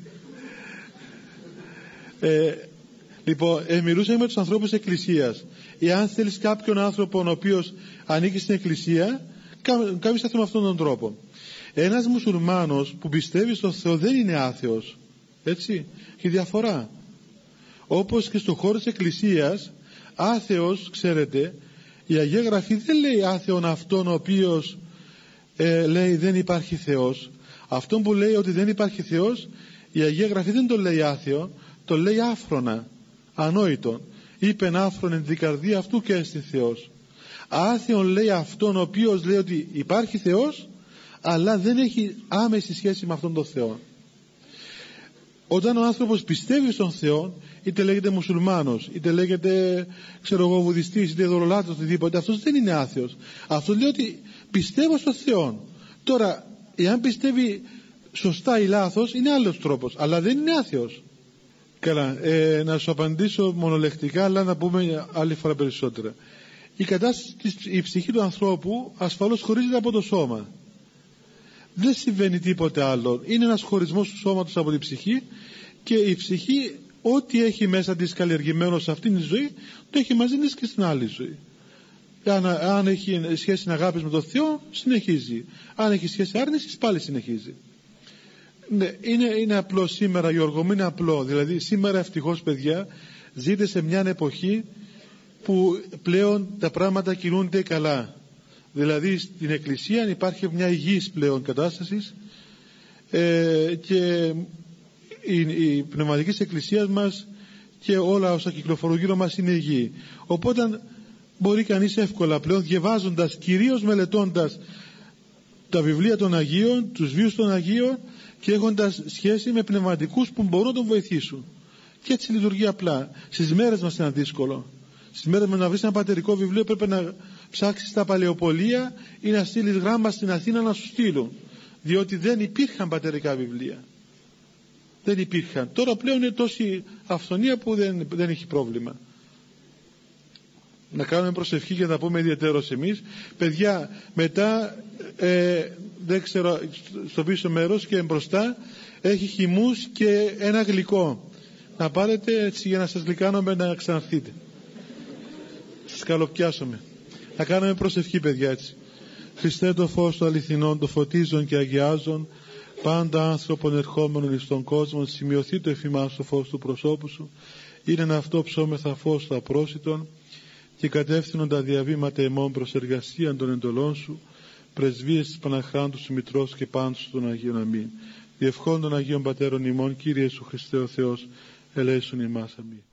Ε, λοιπόν, ε, μιλούσαμε με τους ανθρώπους της Εκκλησίας. Εάν θέλεις κάποιον άνθρωπο ο οποίος ανήκει στην Εκκλησία, κάνεις αυτό με αυτόν τον τρόπο. Ένας μουσουλμάνος που πιστεύει στον Θεό δεν είναι άθεος, έτσι, και διαφορά. Όπως και στον χώρο της Εκκλησίας, άθεος, ξέρετε, η Αγία Γραφή δεν λέει άθεον αυτόν ο οποίος ε, λέει δεν υπάρχει Θεός. Αυτόν που λέει ότι δεν υπάρχει Θεός, η Αγία Γραφή δεν το λέει άθεο, το λέει άφρονα, ανόητον. Είπεν άφρον εν την καρδία αυτού και έστι Θεός. Άθεον λέει αυτόν ο οποίος λέει ότι υπάρχει Θεός, αλλά δεν έχει άμεση σχέση με αυτόν τον Θεό. Όταν ο άνθρωπος πιστεύει στον Θεό, είτε λέγεται μουσουλμάνος, είτε λέγεται ξέρω εγώ βουδιστής, είτε δωρολάτρος, οτιδήποτε, αυτός δεν είναι άθεος. Αυτό λέει ότι πιστεύω στον Θεό. Τώρα, εάν πιστεύει σωστά ή λάθος, είναι άλλος τρόπος, αλλά δεν είναι άθεος. Καλά, ε, να σου απαντήσω μονολεκτικά, αλλά να πούμε άλλη φορά περισσότερα. Η κατάσταση, η ψυχή του ανθρώπου ασφαλώς χωρίζεται από το σώμα. Δεν συμβαίνει τίποτε άλλο. Είναι ένας χωρισμός του σώματος από την ψυχή, και η ψυχή ό,τι έχει μέσα της καλλιεργημένο σε αυτήν τη ζωή το έχει μαζί της και στην άλλη ζωή. Αν, αν έχει σχέση αγάπης με τον Θεό, συνεχίζει. Αν έχει σχέση άρνησης, πάλι συνεχίζει. Ναι, είναι, είναι απλό σήμερα, Γιώργο μου, είναι απλό. Δηλαδή σήμερα ευτυχώς παιδιά ζείτε σε μια εποχή που πλέον τα πράγματα κινούνται καλά. Δηλαδή στην Εκκλησία υπάρχει μια υγιής πλέον κατάσταση, ε, και η, η πνευματική της Εκκλησίας μας και όλα όσα κυκλοφορούν γύρω μας είναι υγιή. Οπότε μπορεί κανείς εύκολα πλέον, διαβάζοντας, κυρίως μελετώντας τα βιβλία των Αγίων, τους βίους των Αγίων, και έχοντας σχέση με πνευματικούς που μπορούν να τον βοηθήσουν. Και έτσι λειτουργεί απλά. Στις μέρες μας είναι δύσκολο. Στις μέρες μας να βρεις ένα πατερικό βιβλίο πρέπει να ψάξεις στα παλαιοπολία ή να στείλεις γράμμα στην Αθήνα να σου στείλουν, διότι δεν υπήρχαν πατερικά βιβλία. Δεν υπήρχαν. Τώρα πλέον είναι τόση αυθονία που δεν, δεν έχει πρόβλημα. Να κάνουμε προσευχή και να πούμε ιδιαίτερος εμείς. Παιδιά, μετά ε, δεν ξέρω, στο πίσω μέρος και μπροστά έχει χυμούς και ένα γλυκό. Να πάρετε έτσι για να σας γλυκάνουμε να ξαναρθείτε. Σας καλοπιάσουμε. Να κάνουμε προσευχή παιδιά έτσι. Χριστέ το φως του αληθινών, το φωτίζον και αγιάζον πάντα άνθρωπον ερχόμενον εις τον κόσμο, σημειωθεί το εφημάς το φως του προσώπου σου. Είναι ένα αυτό ψώμεθα φως του απρόσιτον και κατεύθυνον τα διαβήματα εμών προς εργασίαν των εντολών σου, πρεσβείες της Παναχράντου σου Μητρός και πάντως των Αγίων αμήν. Διευχών των Αγίων Πατέρων ημών, Κύριε Ιησού Χριστέ ο Θεός, ελέησον ημάς αμήν.